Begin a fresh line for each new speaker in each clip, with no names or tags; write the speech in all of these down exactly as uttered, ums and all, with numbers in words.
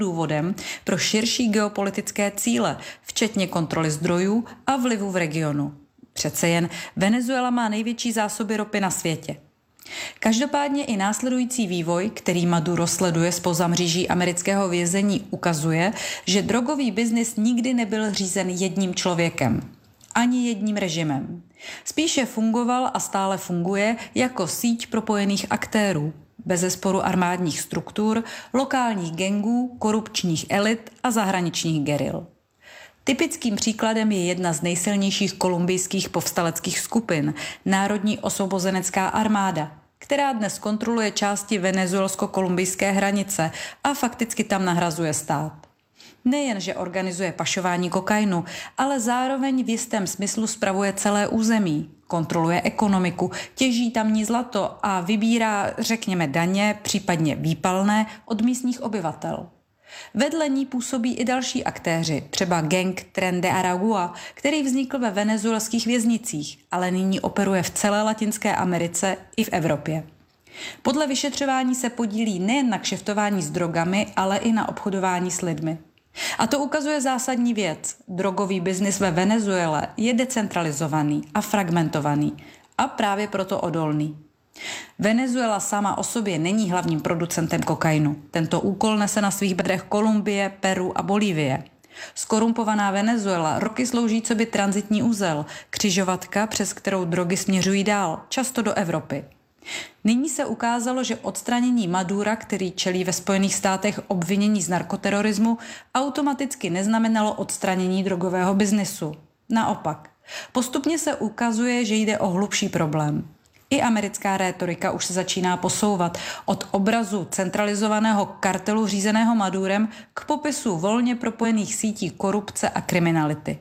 důvodem pro širší geopolitické cíle, včetně kontroly zdrojů a vlivu v regionu. Přece jen Venezuela má největší zásoby ropy na světě. Každopádně i následující vývoj, který Maduro sleduje zpoza mříží amerického vězení, ukazuje, že drogový biznis nikdy nebyl řízen jedním člověkem, ani jedním režimem. Spíše fungoval a stále funguje jako síť propojených aktérů, bezesporu armádních struktur, lokálních gangů, korupčních elit a zahraničních geril. Typickým příkladem je jedna z nejsilnějších kolumbijských povstaleckých skupin, Národní osvobozenecká armáda, která dnes kontroluje části venezuelsko-kolumbijské hranice a fakticky tam nahrazuje stát. Nejen, že organizuje pašování kokainu, ale zároveň v jistém smyslu spravuje celé území, kontroluje ekonomiku, těží tamní zlato a vybírá, řekněme, daně, případně výpalné od místních obyvatel. Vedle ní působí i další aktéři, třeba gang Tren de Aragua, který vznikl ve venezuelských věznicích, ale nyní operuje v celé Latinské Americe i v Evropě. Podle vyšetřování se podílí nejen na kšeftování s drogami, ale i na obchodování s lidmi. A to ukazuje zásadní věc. Drogový biznis ve Venezuele je decentralizovaný a fragmentovaný a právě proto odolný. Venezuela sama o sobě není hlavním producentem kokainu. Tento úkol nese na svých bedrech Kolumbie, Peru a Bolívie. Skorumpovaná Venezuela roky slouží coby tranzitní úzel, křižovatka, přes kterou drogy směřují dál, často do Evropy. Nyní se ukázalo, že odstranění Madura, který čelí ve Spojených státech obvinění z narkoterorismu, automaticky neznamenalo odstranění drogového biznisu. Naopak, postupně se ukazuje, že jde o hlubší problém. I americká rétorika už se začíná posouvat od obrazu centralizovaného kartelu řízeného Madurem k popisu volně propojených sítí korupce a kriminality.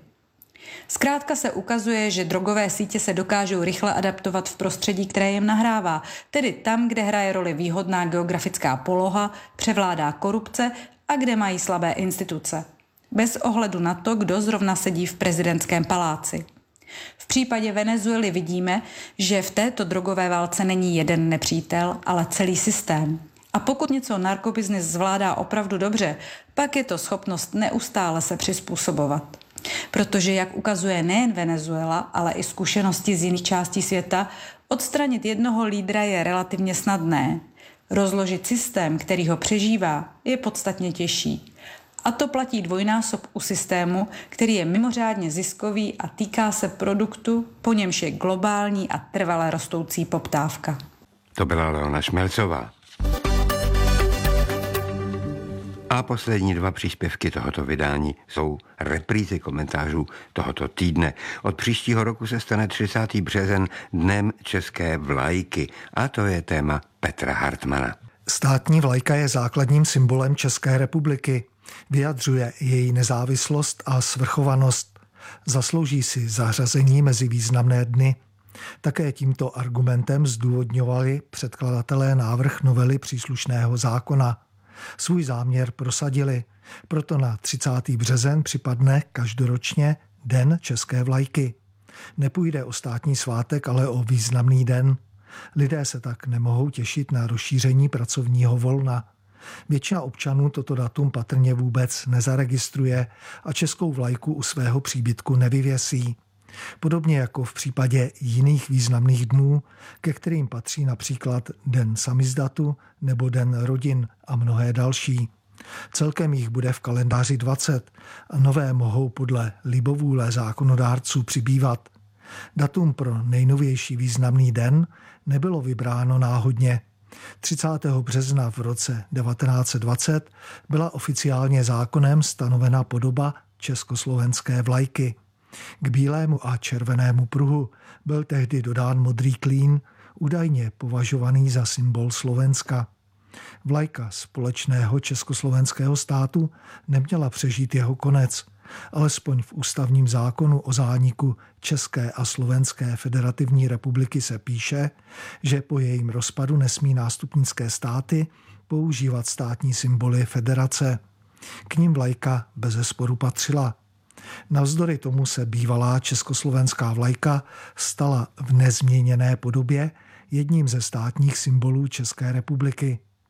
Zkrátka se ukazuje, že drogové sítě se dokážou rychle adaptovat v prostředí, které jim nahrává, tedy tam, kde hraje roli výhodná geografická poloha, převládá korupce a kde mají slabé instituce. Bez ohledu na to, kdo zrovna sedí v prezidentském paláci. V případě Venezuely vidíme, že v této drogové válce není jeden nepřítel, ale celý systém. A pokud něco narkobiznis zvládá opravdu dobře, pak je to schopnost neustále se přizpůsobovat. Protože, jak ukazuje nejen Venezuela, ale i zkušenosti z jiných částí světa, odstranit jednoho lídra je relativně snadné. Rozložit systém, který ho přežívá, je podstatně těžší. A to platí dvojnásob u systému, který je mimořádně ziskový a týká se produktu, po němž je globální a trvale rostoucí poptávka.
To byla Leona Šmelcová. A poslední dva příspěvky tohoto vydání jsou reprízy komentářů tohoto týdne. Od příštího roku se stane třicátý březen dnem české vlajky a to je téma Petra Hartmana.
Státní vlajka je základním symbolem České republiky. Vyjadřuje její nezávislost a svrchovanost. Zaslouží si zařazení mezi významné dny. Také tímto argumentem zdůvodňovali předkladatelé návrh novely příslušného zákona. Svůj záměr prosadili, proto na třicátý březen připadne každoročně Den české vlajky. Nepůjde o státní svátek, ale o významný den. Lidé se tak nemohou těšit na rozšíření pracovního volna. Většina občanů toto datum patrně vůbec nezaregistruje a českou vlajku u svého příbytku nevyvěsí. Podobně jako v případě jiných významných dnů, ke kterým patří například Den samizdatu nebo Den rodin a mnohé další. Celkem jich bude v kalendáři dvacet a nové mohou podle libovůle zákonodárců přibývat. Datum pro nejnovější významný den nebylo vybráno náhodně. třicátého března v roce devatenáct set dvacet byla oficiálně zákonem stanovena podoba československé vlajky. K bílému a červenému pruhu byl tehdy dodán modrý klín, údajně považovaný za symbol Slovenska. Vlajka společného československého státu neměla přežít jeho konec. Alespoň v ústavním zákonu o zániku České a Slovenské federativní republiky se píše, že po jejím rozpadu nesmí nástupnické státy používat státní symboly federace. K nim vlajka bezesporu patřila. Navzdory tomu se bývalá československá vlajka stala v nezměněné podobě jedním ze státních symbolů České republiky.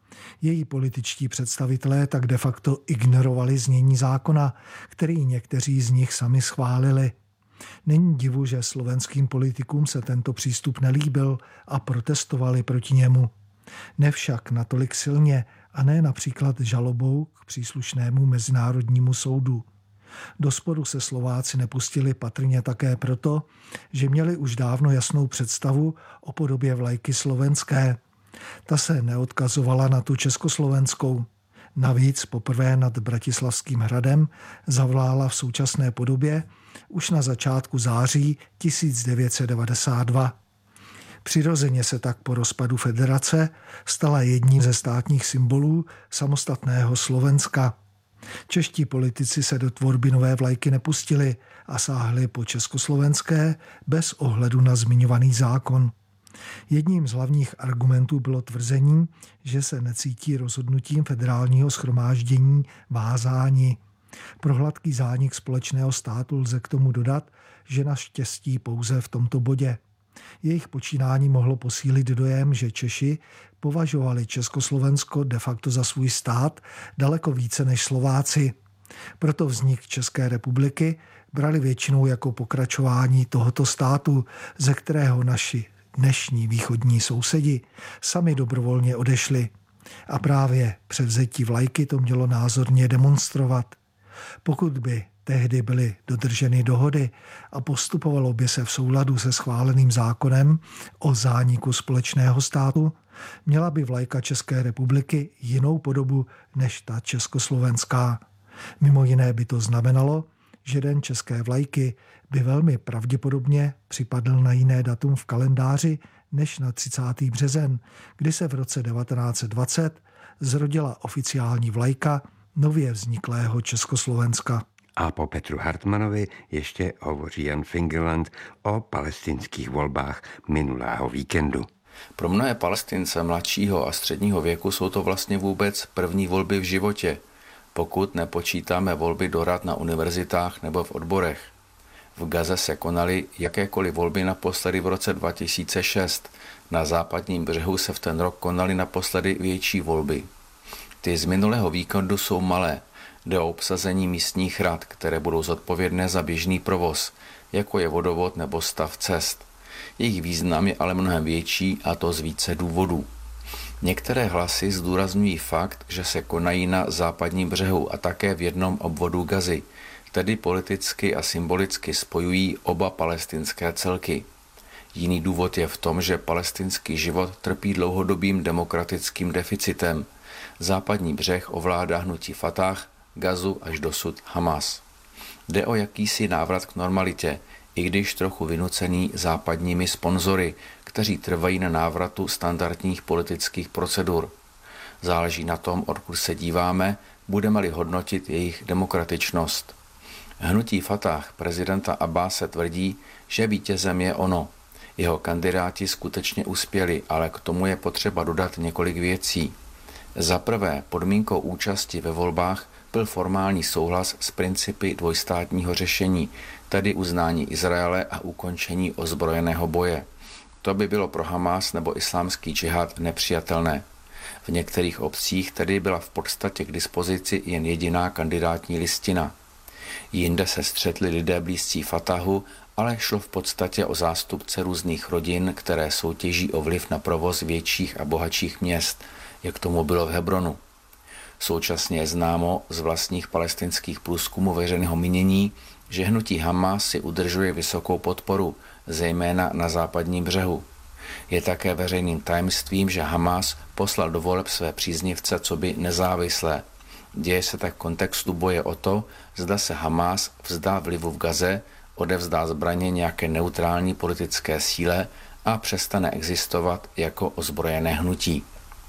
Její političtí představitelé tak de facto ignorovali znění zákona, který někteří z nich sami schválili. Není divu, že slovenským politikům se tento přístup nelíbil a protestovali proti němu. Nevšak natolik silně a ne například žalobou k příslušnému mezinárodnímu soudu. Do sporu se Slováci nepustili patrně také proto, že měli už dávno jasnou představu o podobě vlajky slovenské. Ta se neodkazovala na tu československou. Navíc poprvé nad Bratislavským hradem zavlála v současné podobě už na začátku září tisíc devět set devadesát dva. Přirozeně se tak po rozpadu federace stala jedním ze státních symbolů samostatného Slovenska. Čeští politici se do tvorby nové vlajky nepustili a sáhli po československé bez ohledu na zmiňovaný zákon. Jedním z hlavních argumentů bylo tvrzení, že se necítí rozhodnutím federálního shromáždění vázáni. Pro hladký zánik společného státu lze k tomu dodat, že naštěstí pouze v tomto bodě. Jejich počínání mohlo posílit dojem, že Češi považovali Československo de facto za svůj stát daleko více než Slováci. Proto vznik České republiky brali většinou jako pokračování tohoto státu, ze kterého naši dnešní východní sousedi sami dobrovolně odešli. A právě převzetí vlajky to mělo názorně demonstrovat. Pokud by tehdy byly dodrženy dohody a postupovalo by se v souladu se schváleným zákonem o zániku společného státu, měla by vlajka České republiky jinou podobu než ta československá. Mimo jiné by to znamenalo, že den české vlajky by velmi pravděpodobně připadl na jiné datum v kalendáři než na třicátý březen, kdy se v roce devatenáct set dvacet zrodila oficiální vlajka nově vzniklého Československa.
A po Petru Hartmanovi ještě hovoří Jan Fingerland o palestinských volbách minulého víkendu.
Pro mnohé Palestince mladšího a středního věku jsou to vlastně vůbec první volby v životě, pokud nepočítáme volby do rad na univerzitách nebo v odborech. V Gaze se konaly jakékoliv volby naposledy v roce dva tisíce šest. Na západním břehu se v ten rok konaly naposledy větší volby. Ty z minulého víkendu jsou malé. Jde o obsazení místních rad, které budou zodpovědné za běžný provoz, jako je vodovod nebo stav cest. Jejich význam je ale mnohem větší, a to z více důvodů. Některé hlasy zdůrazňují fakt, že se konají na západním břehu a také v jednom obvodu Gazy, tedy politicky a symbolicky spojují oba palestinské celky. Jiný důvod je v tom, že palestinský život trpí dlouhodobým demokratickým deficitem. Západní břeh ovládá hnutí Fatah, Gazu až dosud Hamas. Jde o jakýsi návrat k normalitě, i když trochu vynucený západními sponzory, kteří trvají na návratu standardních politických procedur. Záleží na tom, odkud se díváme, budeme-li hodnotit jejich demokratičnost. Hnutí Fatah prezidenta Abbase tvrdí, že vítězem je ono. Jeho kandidáti skutečně uspěli, ale k tomu je potřeba dodat několik věcí. Za prvé, podmínkou účasti ve volbách byl formální souhlas s principy dvojstátního řešení, tedy uznání Izraele a ukončení ozbrojeného boje. To by bylo pro Hamas nebo islámský džihad nepřijatelné. V některých obcích tedy byla v podstatě k dispozici jen jediná kandidátní listina. Jinde se střetli lidé blízcí Fatahu, ale šlo v podstatě o zástupce různých rodin, které soutěží o vliv na provoz větších a bohatších měst, jak tomu bylo v Hebronu. Současně je známo z vlastních palestinských průzkumů veřejného mínění, že hnutí Hamas si udržuje vysokou podporu, zejména na západním břehu. Je také veřejným tajemstvím, že Hamas poslal do voleb své příznivce coby nezávislé. Děje se tak v kontextu boje o to, zda se Hamas vzdá vlivu v Gaze, odevzdá zbraně nějaké neutrální politické síle a přestane existovat jako ozbrojené hnutí.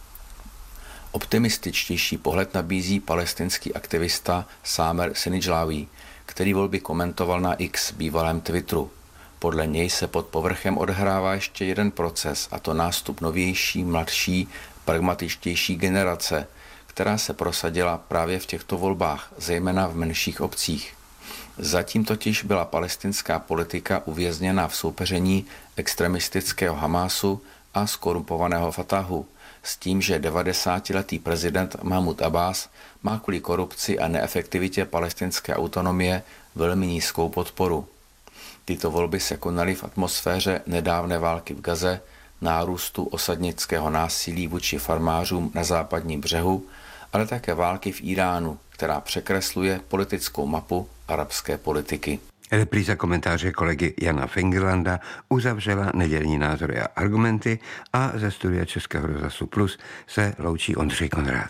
Optimističtější pohled nabízí palestinský aktivista Samer Sinidžláví, který volby komentoval na X, bývalém Twitteru. Podle něj se pod povrchem odhrává ještě jeden proces, a to nástup novější, mladší, pragmatičtější generace, která se prosadila právě v těchto volbách, zejména v menších obcích. Zatím totiž byla palestinská politika uvězněna v soupeření extremistického Hamásu a skorumpovaného Fatahu, s tím, že devadesátiletý prezident Mahmud Abbás má kvůli korupci a neefektivitě palestinské autonomie velmi nízkou podporu. Tyto volby se konaly v atmosféře nedávné války v Gaze, nárůstu osadnického násilí vůči farmářům na západním břehu, ale také války v Iránu, která překresluje politickou mapu arabské politiky.
Repríza komentáře kolegy Jana Fingerlanda uzavřela nedělní názory a argumenty a ze studia Českého rozhlasu Plus se loučí Ondřej Konrád.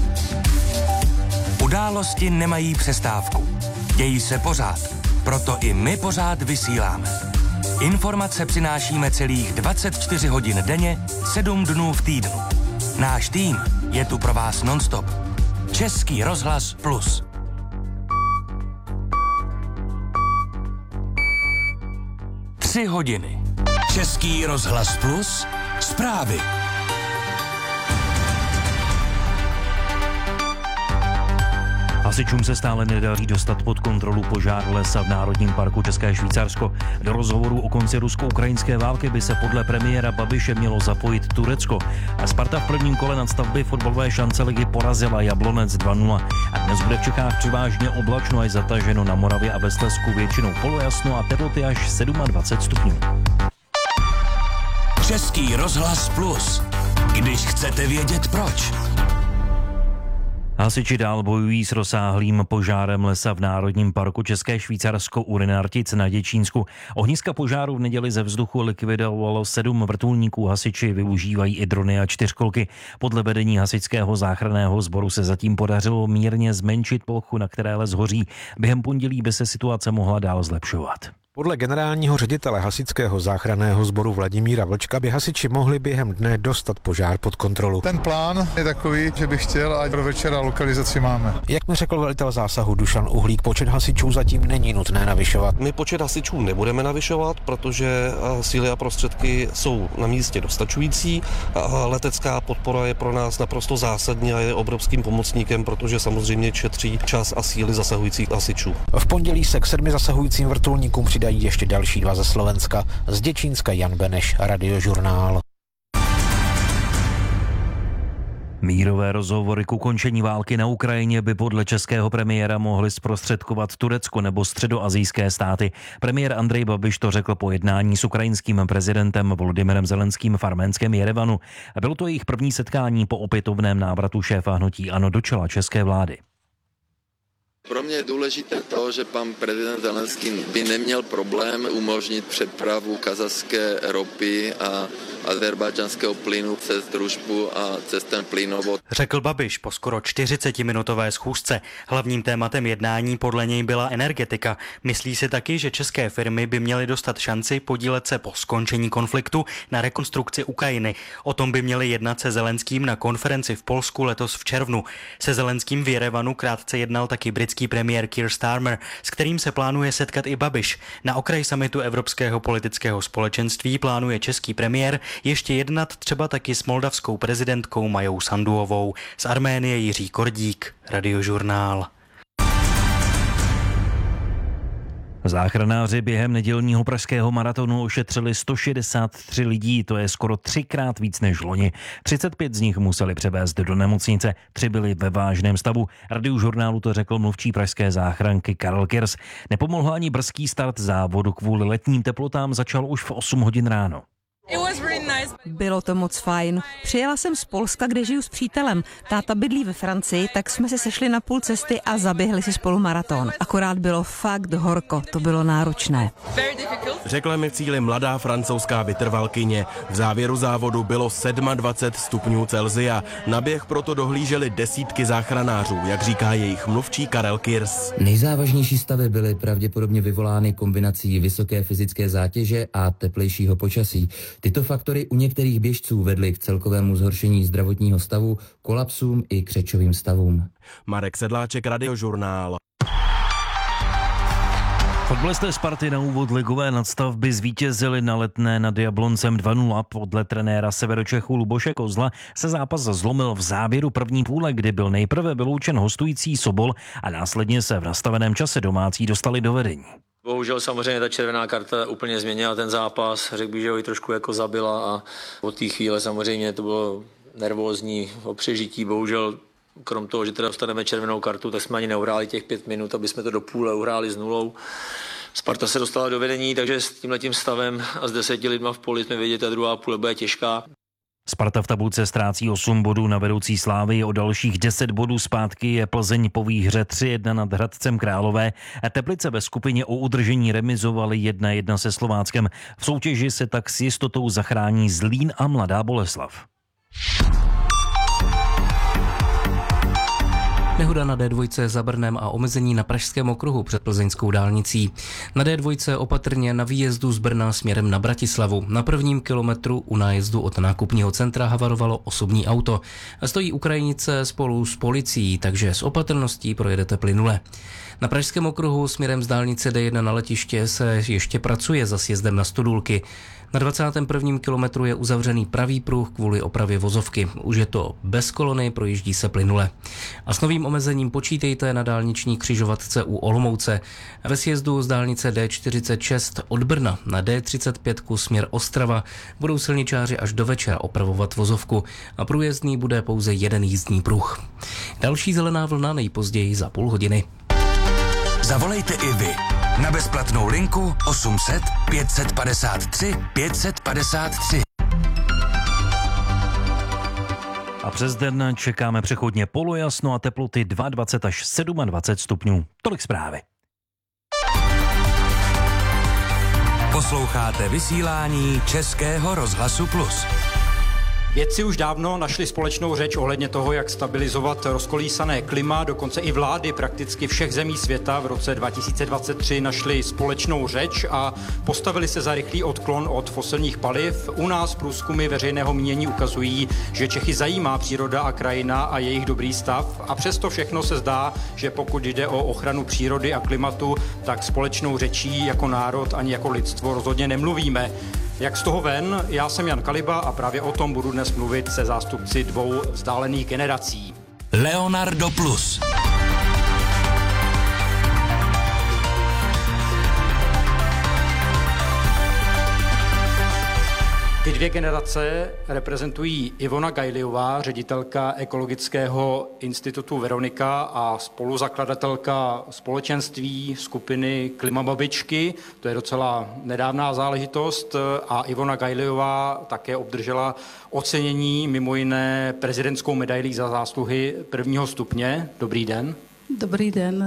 Události nemají přestávku. Dějí se pořád. Proto i my pořád vysíláme. Informace přinášíme celých dvacet čtyři hodin denně, sedm dnů v týdnu. Náš tým je tu pro vás nonstop. Český rozhlas Plus. Tři hodiny. Český rozhlas Plus. Zprávy.
Hasičům se stále nedaří dostat pod kontrolu požár lesa v Národním parku České Švýcarsko. Do rozhovoru o konci rusko-ukrajinské války by se podle premiéra Babiše mělo zapojit Turecko. A Sparta v prvním kole nadstavby fotbalové šance ligy porazila Jablonec dva nula. A dnes bude v Čechách převážně oblačno až zataženo, na Moravě a ve Slezsku většinou polojasno a teploty až dvacet sedm stupňů.
Český rozhlas Plus. Když chcete vědět proč.
Hasiči dál bojují s rozsáhlým požárem lesa v Národním parku České Švýcarsko u Rynartic na Děčínsku. Ohniska požáru v neděli ze vzduchu likvidovalo sedm vrtulníků. Hasiči využívají i drony a čtyřkolky. Podle vedení hasičského záchranného sboru se zatím podařilo mírně zmenšit plochu, na které les hoří. Během pondělí by se situace mohla dál zlepšovat.
Podle generálního ředitele hasičského záchranného sboru Vladimíra Vlčka by hasiči mohli během dne dostat požár pod kontrolu.
Ten plán je takový, že bych chtěl, ať do večera lokalizaci máme.
Jak mi řekl velitel zásahu Dušan Uhlík, počet hasičů zatím není nutné navyšovat.
My počet hasičů nebudeme navyšovat, protože síly a prostředky jsou na místě dostačující. Letecká podpora je pro nás naprosto zásadní a je obrovským pomocníkem, protože samozřejmě šetří čas a síly zasahujících hasičů.
V pondělí se k sedmi zasahujícím vrtulníkům dají ještě další dva ze Slovenska. Z Děčínska Jan Beneš, Radiožurnál.
Mírové rozhovory k ukončení války na Ukrajině by podle českého premiéra mohly zprostředkovat Turecko nebo středoasijské státy. Premiér Andrej Babiš to řekl po jednání s ukrajinským prezidentem Volodymyrem Zelenským v arménském Jerevanu. Bylo to jejich první setkání po opětovném návratu šéfa hnutí ANO do čela české vlády.
Pro mě je důležité to, že pan prezident Zelenský by neměl problém umožnit přepravu kazašské ropy a azerbajdžanského plynu přes družbu a přes ten plynovod.
Řekl Babiš po skoro čtyřicetiminutové schůzce. Hlavním tématem jednání podle něj byla energetika. Myslí si taky, že české firmy by měly dostat šanci podílet se po skončení konfliktu na rekonstrukci Ukrajiny. O tom by měli jednat se Zelenským na konferenci v Polsku letos v červnu. Se Zelenským v Jerevanu krátce jednal taky britský premiér Keir Starmer, s kterým se plánuje setkat i Babiš. Na okraji summitu Evropského politického společenství plánuje český premiér ještě jednat třeba taky s moldavskou prezidentkou Majou Sanduovou. Z Arménie Jiří Kordík, Radiožurnál.
Záchranáři během nedělního pražského maratonu ošetřili sto šedesát tři lidí, to je skoro třikrát víc než loni. třicet pět z nich museli převést do nemocnice, tři byli ve vážném stavu. Radiožurnálu to řekl mluvčí pražské záchranky Karel Kirs. Nepomohl ani brzký start závodu, kvůli letním teplotám začal už v osm hodin ráno.
Bylo to moc fajn. Přijela jsem z Polska, kde žiju s přítelem. Táta bydlí ve Francii, tak jsme se sešli na půl cesty a zaběhli si spolu maraton. Akorát bylo fakt horko, to bylo náročné.
Řekla mi v cíli mladá francouzská vytrvalkyně. V závěru závodu bylo dvacet sedm stupňů Celsia. Na běh proto dohlíželi desítky záchranářů, jak říká jejich mluvčí Karel Kirs.
Nejzávažnější stavy byly pravděpodobně vyvolány kombinací vysoké fyzické zátěže a teplejšího počasí. Tyto faktory u některých běžců vedly k celkovému zhoršení zdravotního stavu, kolapsům i křečovým stavům.
Marek Sedláček, Radiožurnál.
Fotbalisté Sparty na úvod ligové nadstavby zvítězili na Letné nad Jabloncem dva nula. Podle trenéra Severočechu Luboše Kozla se zápas zlomil v závěru první půle, kdy byl nejprve vyloučen hostující Sobol a následně se v nastaveném čase domácí dostali do vedení.
Bohužel samozřejmě ta červená karta úplně změnila ten zápas, řekl bych, že ho ji trošku jako zabila a od té chvíle samozřejmě to bylo nervózní o přežití, bohužel krom toho, že teda dostaneme červenou kartu, tak jsme ani neuhráli těch pět minut, aby jsme to do půle uhráli s nulou. Sparta se dostala do vedení, takže s tímhletím stavem a s deseti lidma v poli jsme věděli, že ta druhá půle bude těžká.
Sparta v tabulce ztrácí osm bodů na vedoucí Slávy, o dalších deset bodů zpátky je Plzeň po výhře tři jedna nad Hradcem Králové. Teplice ve skupině o udržení remizovaly jedna jedna se Slováckem. V soutěži se tak s jistotou zachrání Zlín a Mladá Boleslav.
Nehoda na dé dva za Brnem a omezení na Pražském okruhu před plzeňskou dálnicí. Na dé dva opatrně na výjezdu z Brna směrem na Bratislavu. Na prvním kilometru u nájezdu od nákupního centra havarovalo osobní auto. Stojí Ukrajinice spolu s policií, takže s opatrností projedete plynule. Na Pražském okruhu směrem z dálnice dé jedna na letiště se ještě pracuje za sjezdem na Studulky. Na dvacátém prvním kilometru je uzavřený pravý pruh kvůli opravě vozovky. Už je to bez kolony, projíždí se plynule. A s novým omezením počítejte na dálniční křižovatce u Olomouce. Ve sjezdu z dálnice dé čtyřicet šest od Brna na dé třicet pět směr Ostrava budou silničáři až do večera opravovat vozovku a průjezdný bude pouze jeden jízdní pruh. Další zelená vlna nejpozději za půl hodiny.
Zavolejte i vy na bezplatnou linku osm set pět set padesát tři pět set padesát tři.
A přes den čekáme přechodně polojasno a teploty dvacet dva až dvacet sedm stupňů. Tolik zprávy.
Posloucháte vysílání Českého rozhlasu Plus.
Vědci už dávno našli společnou řeč ohledně toho, jak stabilizovat rozkolísané klima. Dokonce i vlády prakticky všech zemí světa v roce dva tisíce dvacet tři našli společnou řeč a postavili se za rychlý odklon od fosilních paliv. U nás průzkumy veřejného mínění ukazují, že Čechy zajímá příroda a krajina a jejich dobrý stav. A přesto všechno se zdá, že pokud jde o ochranu přírody a klimatu, tak společnou řečí jako národ ani jako lidstvo rozhodně nemluvíme. Jak z toho ven? Já jsem Jan Kaliba a právě o tom budu dnes mluvit se zástupci dvou vzdálených generací.
Leonardo Plus.
Ty dvě generace reprezentují Ivona Gajliová, ředitelka Ekologického institutu Veronika a spoluzakladatelka společenství skupiny Klimababičky. To je docela nedávná záležitost a Ivona Gajliová také obdržela ocenění, mimo jiné prezidentskou medailí za zásluhy prvního stupně. Dobrý den.
Dobrý den.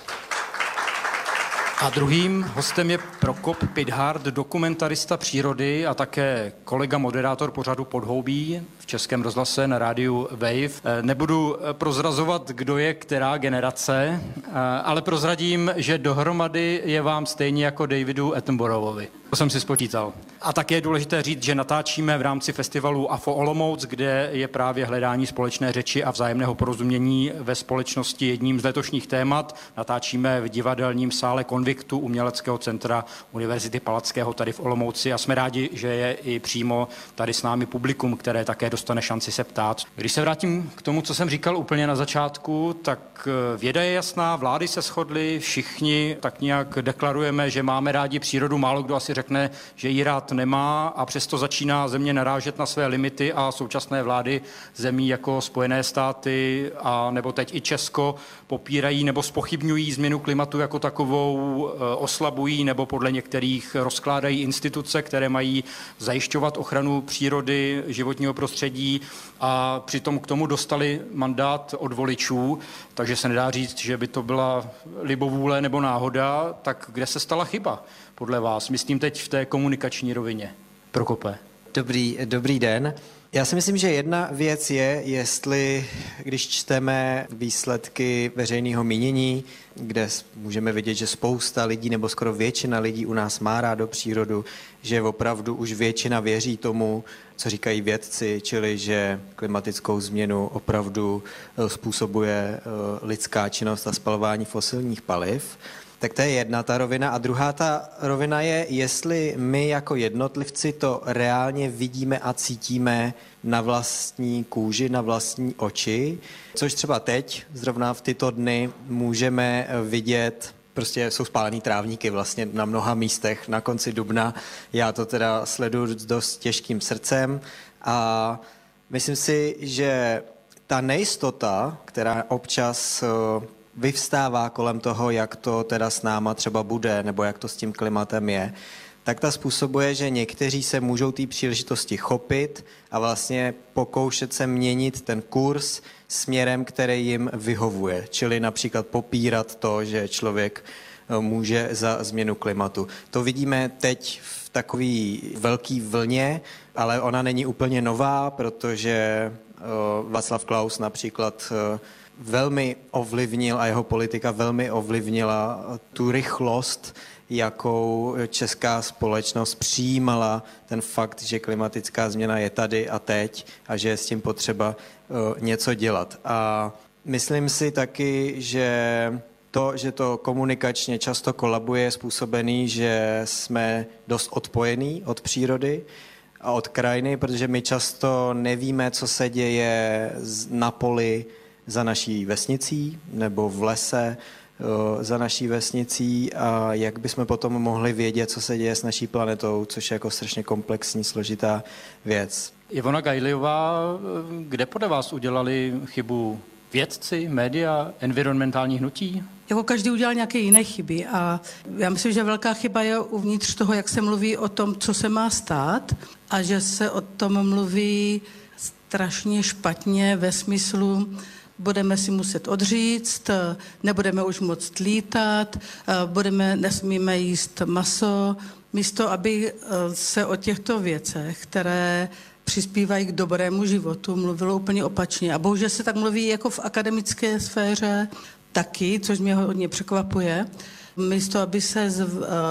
A druhým hostem je Prokop Pithard, dokumentarista přírody a také kolega moderátor pořadu Podhoubí v Českém rozhlase na rádiu Wave. Nebudu prozrazovat, kdo je která generace, ale prozradím, že dohromady je vám stejně jako Davidu Attenboroughovi. To jsem si spočítal. A také je důležité říct, že natáčíme v rámci festivalu A F O Olomouc, kde je právě hledání společné řeči a vzájemného porozumění ve společnosti jedním z letošních témat. Natáčíme v divadelním sále Konviktu Uměleckého centra Univerzity Palackého tady v Olomouci a jsme rádi, že je i přímo tady s námi publikum, které také dostane šanci se ptát. Když se vrátím k tomu, co jsem říkal úplně na začátku, tak věda je jasná, vlády se shodly, všichni tak nějak deklarujeme, že máme rádi přírodu, málo kdo asi řekne, že ji rád nemá a přesto začíná země narážet na své limity a současné vlády zemí jako Spojené státy a nebo teď i Česko popírají nebo zpochybňují změnu klimatu jako takovou, oslabují nebo podle některých rozkládají instituce, které mají zajišťovat ochranu přírody, životního prostředí a přitom k tomu dostali mandát od voličů, takže se nedá říct, že by to byla libovůle nebo náhoda, tak kde se stala chyba podle vás? Myslím teď v té komunikační rovině. Prokope.
Dobrý, dobrý den. Já si myslím, že jedna věc je, jestli, když čteme výsledky veřejného mínění, kde můžeme vidět, že spousta lidí nebo skoro většina lidí u nás má rádo přírodu, že opravdu už většina věří tomu, co říkají vědci, čili že klimatickou změnu opravdu způsobuje lidská činnost a spalování fosilních paliv. Tak to je jedna ta rovina. A druhá ta rovina je, jestli my jako jednotlivci to reálně vidíme a cítíme na vlastní kůži, na vlastní oči, což třeba teď, zrovna v tyto dny, můžeme vidět. Prostě jsou spálený trávníky vlastně na mnoha místech na konci dubna. Já to teda sleduju s dost těžkým srdcem a Myslím si, že ta nejistota, která občas vyvstává kolem toho, jak to teda s náma třeba bude, nebo jak to s tím klimatem je, tak ta způsobuje, že někteří se můžou té příležitosti chopit a vlastně pokoušet se měnit ten kurz směrem, který jim vyhovuje. Čili například popírat to, že člověk může za změnu klimatu. To vidíme teď v takové velké vlně, ale ona není úplně nová, protože Václav Klaus například velmi ovlivnil a jeho politika velmi ovlivnila tu rychlost, jakou česká společnost přijímala ten fakt, že klimatická změna je tady a teď a že je s tím potřeba něco dělat. A myslím si taky, že to, že to komunikačně často kolabuje, je způsobený, že jsme dost odpojení od přírody a od krajiny, protože my často nevíme, co se děje na poli za naší vesnicí nebo v lese za naší vesnicí a jak bychom potom mohli vědět, co se děje s naší planetou, což je jako strašně komplexní, složitá věc.
Ivona Gajliová, kde podle vás udělali chybu vědci, média, environmentální hnutí?
Jako každý udělal nějaké jiné chyby a já myslím, že velká chyba je uvnitř toho, jak se mluví o tom, co se má stát a že se o tom mluví strašně špatně ve smyslu, budeme si muset odříct, nebudeme už moc lítat, budeme, nesmíme jíst maso, místo aby se o těchto věcech, které přispívají k dobrému životu, mluvilo úplně opačně. A bohužel se tak mluví jako v akademické sféře taky, což mě hodně překvapuje. Místo, aby se z, uh,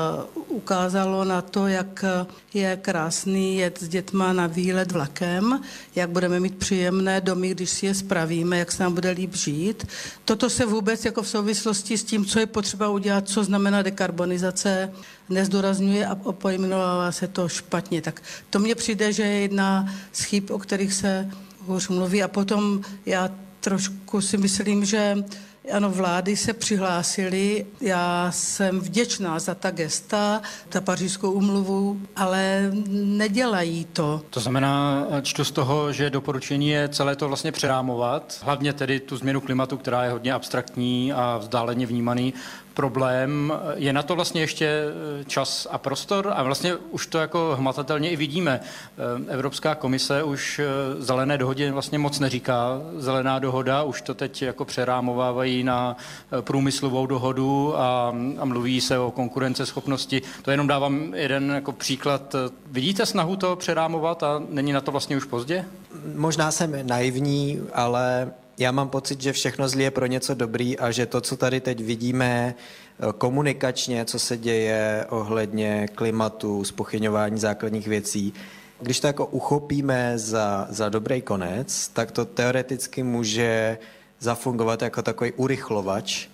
ukázalo na to, jak je krásný jet s dětma na výlet vlakem, jak budeme mít příjemné domy, když si je spravíme, jak se nám bude líp žít. Toto se vůbec jako v souvislosti s tím, co je potřeba udělat, co znamená dekarbonizace, nezdůrazňuje a pojmenovává se to špatně. Tak to mně přijde, že je jedna z chyb, o kterých se hůř mluví. A potom já trošku si myslím, že ano, vlády se přihlásily, já jsem vděčná za ta gesta, za Pařížskou úmluvu, ale nedělají to.
To znamená, čtu z toho, že doporučení je celé to vlastně přerámovat, hlavně tedy tu změnu klimatu, která je hodně abstraktní a vzdáleně vnímaný problém. Je na to vlastně ještě čas a prostor a vlastně už to jako hmatatelně i vidíme. Evropská komise už zelené dohodě vlastně moc neříká. Zelená dohoda, už to teď jako přerámovávají na průmyslovou dohodu a, a mluví se o konkurenceschopnosti. To jenom dávám jeden jako příklad. Vidíte snahu to přerámovat a není na to vlastně už pozdě?
Možná jsem naivní, ale já mám pocit, že všechno zlí je pro něco dobrý a že to, co tady teď vidíme komunikačně, co se děje ohledně klimatu, zpochybňování základních věcí, když to jako uchopíme za, za dobrý konec, tak to teoreticky může zafungovat jako takový urychlovač,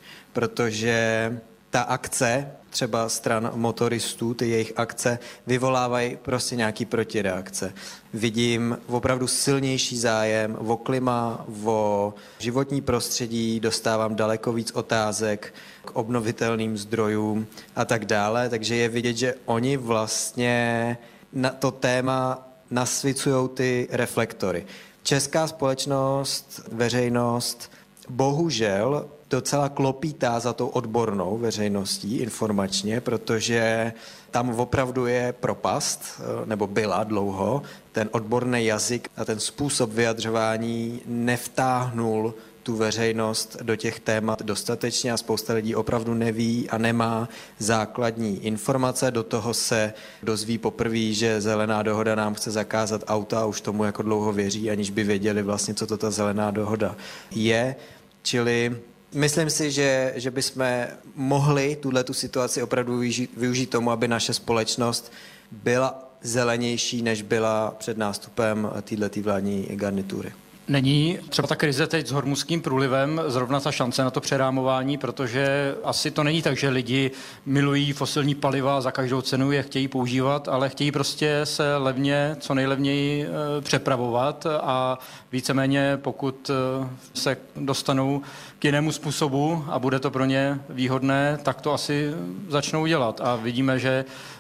protože ta akce, třeba stran motoristů, ty jejich akce, vyvolávají prostě nějaký protireakce. Vidím opravdu silnější zájem o klima, o životní prostředí, dostávám daleko víc otázek k obnovitelným zdrojům a tak dále, takže je vidět, že oni vlastně na to téma nasvicujou ty reflektory. Česká společnost, veřejnost, bohužel docela klopítá za tou odbornou veřejností informačně, protože tam opravdu je propast, nebo byla dlouho. Ten odborný jazyk a ten způsob vyjadřování nevtáhnul tu veřejnost do těch témat dostatečně a spousta lidí opravdu neví a nemá základní informace. Do toho se dozví poprvé, že zelená dohoda nám chce zakázat auta a už tomu jako dlouho věří, aniž by věděli vlastně, co to ta zelená dohoda je. Čili myslím si, že, že bychom mohli tuhletu situaci opravdu využít, využít tomu, aby naše společnost byla zelenější, než byla před nástupem této vládní garnitury.
Není třeba ta krize teď s Hormuzským průlivem zrovna ta šance na to přerámování, protože asi to není tak, že lidi milují fosilní paliva, za každou cenu je chtějí používat, ale chtějí prostě se levně, co nejlevněji přepravovat a víceméně pokud se dostanou k jinému způsobu a bude to pro ně výhodné, tak to asi začnou dělat. A vidíme, že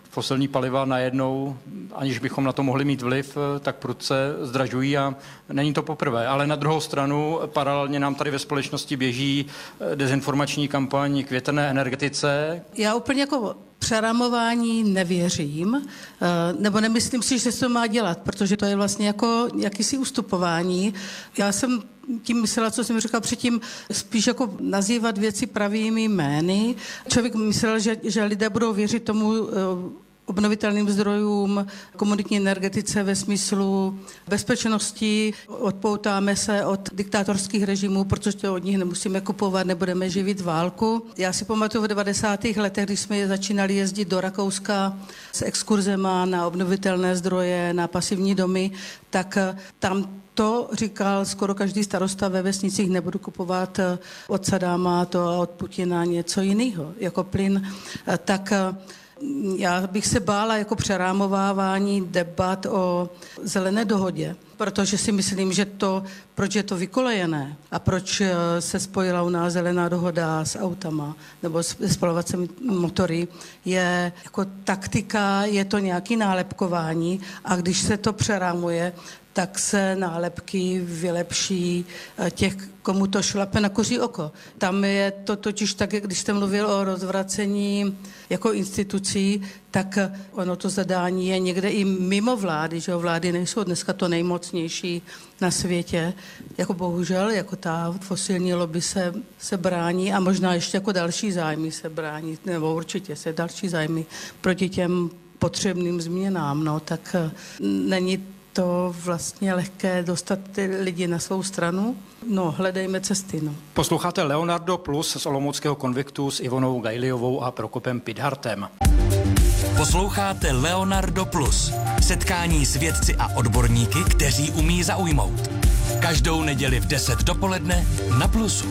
fosilní paliva najednou, aniž bychom na to mohli mít vliv, tak prudce zdražují a není to poprvé. Ale na druhou stranu paralelně nám tady ve společnosti běží dezinformační kampaň k větrné energetice.
Já úplně jako přerámování nevěřím, nebo nemyslím si, že se to má dělat, protože to je vlastně jako jakýsi ustupování. Já jsem tím myslela, co jsem říkal předtím, spíš jako nazývat věci pravými jmény. Člověk myslel, že, že lidé budou věřit tomu obnovitelným zdrojům, komunitní energetice ve smyslu bezpečnosti, odpoutáme se od diktátorských režimů, protože to od nich nemusíme kupovat, nebudeme živit válku. Já si pamatuju v devadesátých letech, když jsme začínali jezdit do Rakouska s exkurzema na obnovitelné zdroje, na pasivní domy, tak tam to říkal skoro každý starosta ve vesnicích, nebudu kupovat od Sadáma to a od Putina něco jiného, jako plyn. Tak já bych se bála jako přerámovávání debat o zelené dohodě, protože si myslím, že to, proč je to vykolejené a proč se spojila u nás zelená dohoda s autama nebo s spalovacími motory, je jako taktika, je to nějaký nálepkování a když se to přerámuje, tak se nálepky vylepší těch, komu to šlape na kuří oko. Tam je to totiž tak, když jste mluvil o rozvracení jako institucí, tak ono to zadání je někde i mimo vlády, že jo, vlády nejsou dneska to nejmocnější na světě, jako bohužel, jako ta fosilní lobby se, se brání a možná ještě jako další zájmy se brání, nebo určitě se další zájmy proti těm potřebným změnám, no, tak není to vlastně lehké dostat ty lidi na svou stranu. No, hledejme cesty, no.
Posloucháte Leonardo Plus z Olomouckého konviktu s Ivonou Gajliovou a Prokopem Pidhartem.
Posloucháte Leonardo Plus. Setkání s vědci a odborníky, kteří umí zaujmout. Každou neděli v deset dopoledne na Plusu.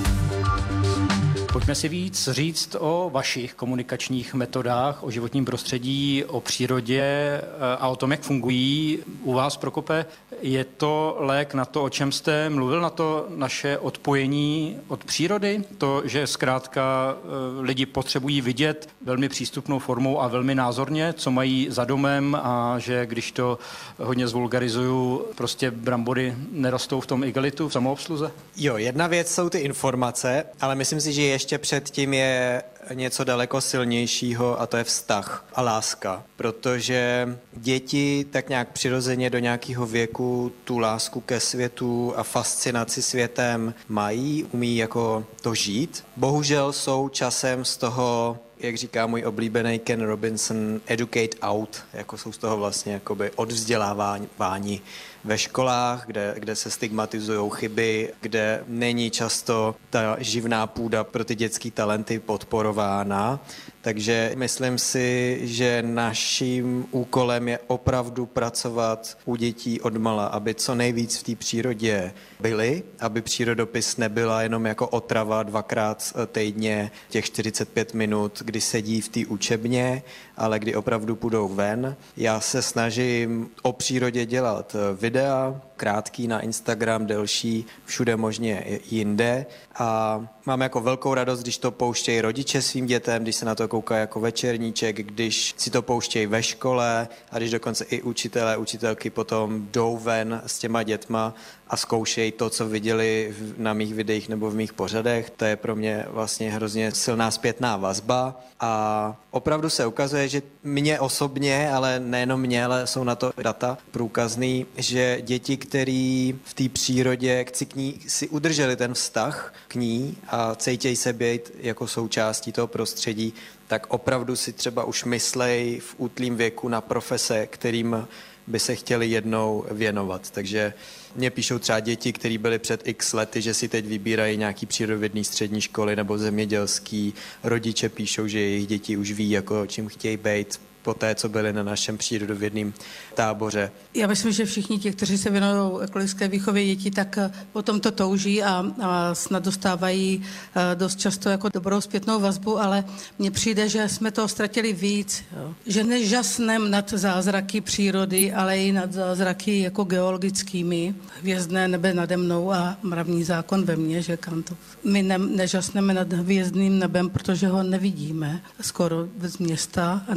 Pojďme si víc říct o vašich komunikačních metodách, o životním prostředí, o přírodě a o tom, jak fungují. U vás, Prokope, je to lék na to, o čem jste mluvil, na to naše odpojení od přírody? To, že zkrátka lidi potřebují vidět velmi přístupnou formou a velmi názorně, co mají za domem a že když to hodně zvulgarizuju, prostě brambory nerostou v tom igelitu, v samoobsluze?
Jo, jedna věc jsou ty informace, ale myslím si, že ještě předtím je něco daleko silnějšího a to je vztah a láska, protože děti tak nějak přirozeně do nějakého věku tu lásku ke světu a fascinaci světem mají, umí jako to žít. Bohužel jsou časem z toho, jak říká můj oblíbený Ken Robinson, educate out, jako jsou z toho vlastně jakoby odvzdělávání ve školách, kde, kde se stigmatizují chyby, kde není často ta živná půda pro ty dětské talenty podporována. Takže myslím si, že naším úkolem je opravdu pracovat u dětí odmala, aby co nejvíc v té přírodě byli, aby přírodopis nebyla jenom jako otrava dvakrát týdně těch čtyřicet pět minut, kdy sedí v té učebně, ale kdy opravdu půjdou ven. Já se snažím o přírodě dělat videa, krátký na Instagram, delší, všude možně jinde a mám jako velkou radost, když to pouštějí rodiče svým dětem, když se na to koukají jako večerníček, když si to pouštějí ve škole a když dokonce i učitelé, učitelky potom jdou ven s těma dětma a zkoušejí to, co viděli na mých videích nebo v mých pořadech. To je pro mě vlastně hrozně silná zpětná vazba a opravdu se ukazuje, že mě osobně, ale nejenom mě, ale jsou na to data průkazný, že děti, který v té přírodě si k ní si udrželi ten vztah k ní a cítějí se být jako součástí toho prostředí, tak opravdu si třeba už myslej v útlým věku na profese, kterým by se chtěli jednou věnovat. Takže mě píšou třeba děti, které byly před x lety, že si teď vybírají nějaký přírodovědný střední školy nebo zemědělský. Rodiče píšou, že jejich děti už ví, jako čím chtějí být po té, co byli na našem přírodovědným táboře.
Já myslím, že všichni ti, kteří se věnují ekologické výchově dětí, tak o tom to touží a, a snad dostávají dost často jako dobrou zpětnou vazbu, ale mně přijde, že jsme toho ztratili víc. Jo. Že nežasnem nad zázraky přírody, ale i nad zázraky jako geologickými. Hvězdné nebe nade mnou a mravní zákon ve mně, že Kantův. My ne, nežasneme nad hvězdným nebem, protože ho nevidíme skoro z města a nedíváme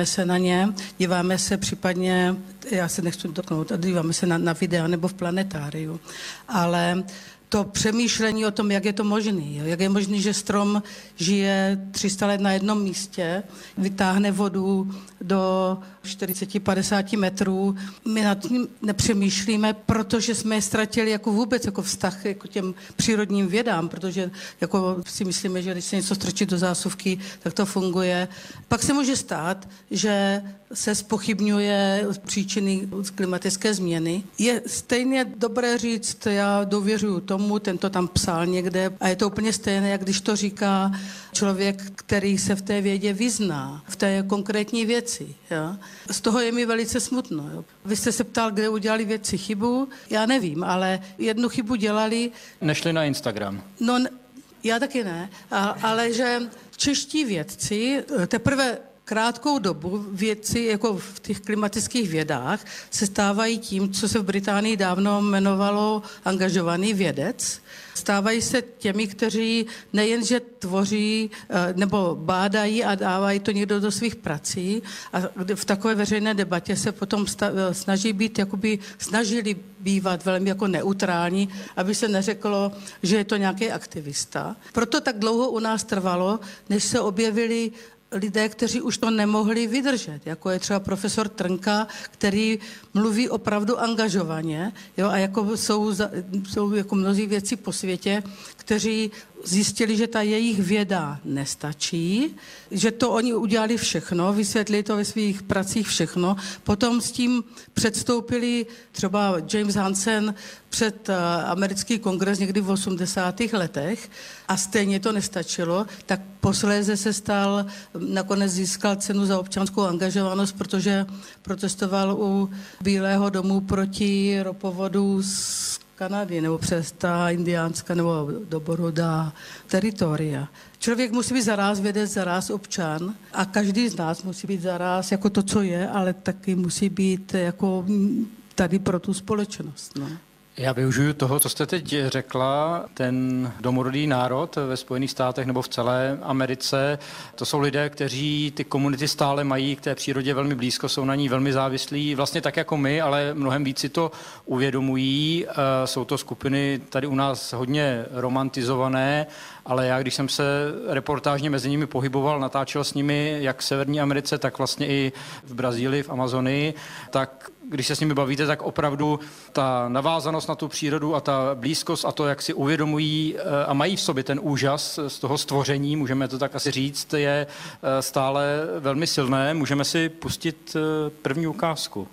díváme se na ně, díváme se případně, já se nechci dotknout, díváme se na, na videa nebo v planetáriu, ale to přemýšlení o tom, jak je to možný, jo? Jak je možný, že strom žije tři sta let na jednom místě, vytáhne vodu do čtyřicet padesát metrů. My nad tím nepřemýšlíme, protože jsme je ztratili jako vůbec jako vztah jako těm přírodním vědám, protože jako si myslíme, že když se něco strčí do zásuvky, tak to funguje. Pak se může stát, že se zpochybňuje příčiny klimatické změny. Je stejně dobré říct, já důvěřuji tomu, ten to tam psal někde a je to úplně stejné, jak když to říká člověk, který se v té vědě vyzná, v té konkrétní věci. Jo? Z toho je mi velice smutno. Jo? Vy jste se ptal, kde udělali vědci chybu, já nevím, ale jednu chybu dělali.
Nešli na Instagram.
No, já taky ne, a, ale že čeští vědci teprve krátkou dobu vědci jako v těch klimatických vědách se stávají tím, co se v Británii dávno jmenovalo angažovaný vědec. Stávají se těmi, kteří nejenže tvoří nebo bádají a dávají to někdo do svých prací a v takové veřejné debatě se potom snaží být, jakoby snažili bývat velmi jako neutrální, aby se neřeklo, že je to nějaký aktivista. Proto tak dlouho u nás trvalo, než se objevili lidé, kteří už to nemohli vydržet, jako je třeba profesor Trnka, který mluví opravdu angažovaně, jo, a jako jsou, jsou jako mnozí věci po světě, kteří zjistili, že ta jejich věda nestačí, že to oni udělali všechno, vysvětlili to ve svých pracích všechno, potom s tím předstoupili třeba James Hansen před uh, americký kongres někdy v osmdesátých letech a stejně to nestačilo, tak posléze se stal, nakonec získal cenu za občanskou angažovanost, protože protestoval u Bílého domu proti ropovodu z Kanady nebo přes ta indiánská nebo doborodá teritoria. Člověk musí být zaráz vědec, zaráz občan a každý z nás musí být zaráz jako to, co je, ale taky musí být jako tady pro tu společnost. No.
Já využiju toho, co jste teď řekla, ten domorodý národ ve Spojených státech nebo v celé Americe, to jsou lidé, kteří ty komunity stále mají k té přírodě velmi blízko, jsou na ní velmi závislí, vlastně tak jako my, ale mnohem víc si to uvědomují. Jsou to skupiny tady u nás hodně romantizované, ale já, když jsem se reportážně mezi nimi pohyboval, natáčel s nimi jak v Severní Americe, tak vlastně i v Brazílii, v Amazonii, tak když se s nimi bavíte, tak opravdu ta navázanost na tu přírodu a ta blízkost a to, jak si uvědomují a mají v sobě ten úžas z toho stvoření, můžeme to tak asi říct, je stále velmi silné. Můžeme si pustit první ukázku.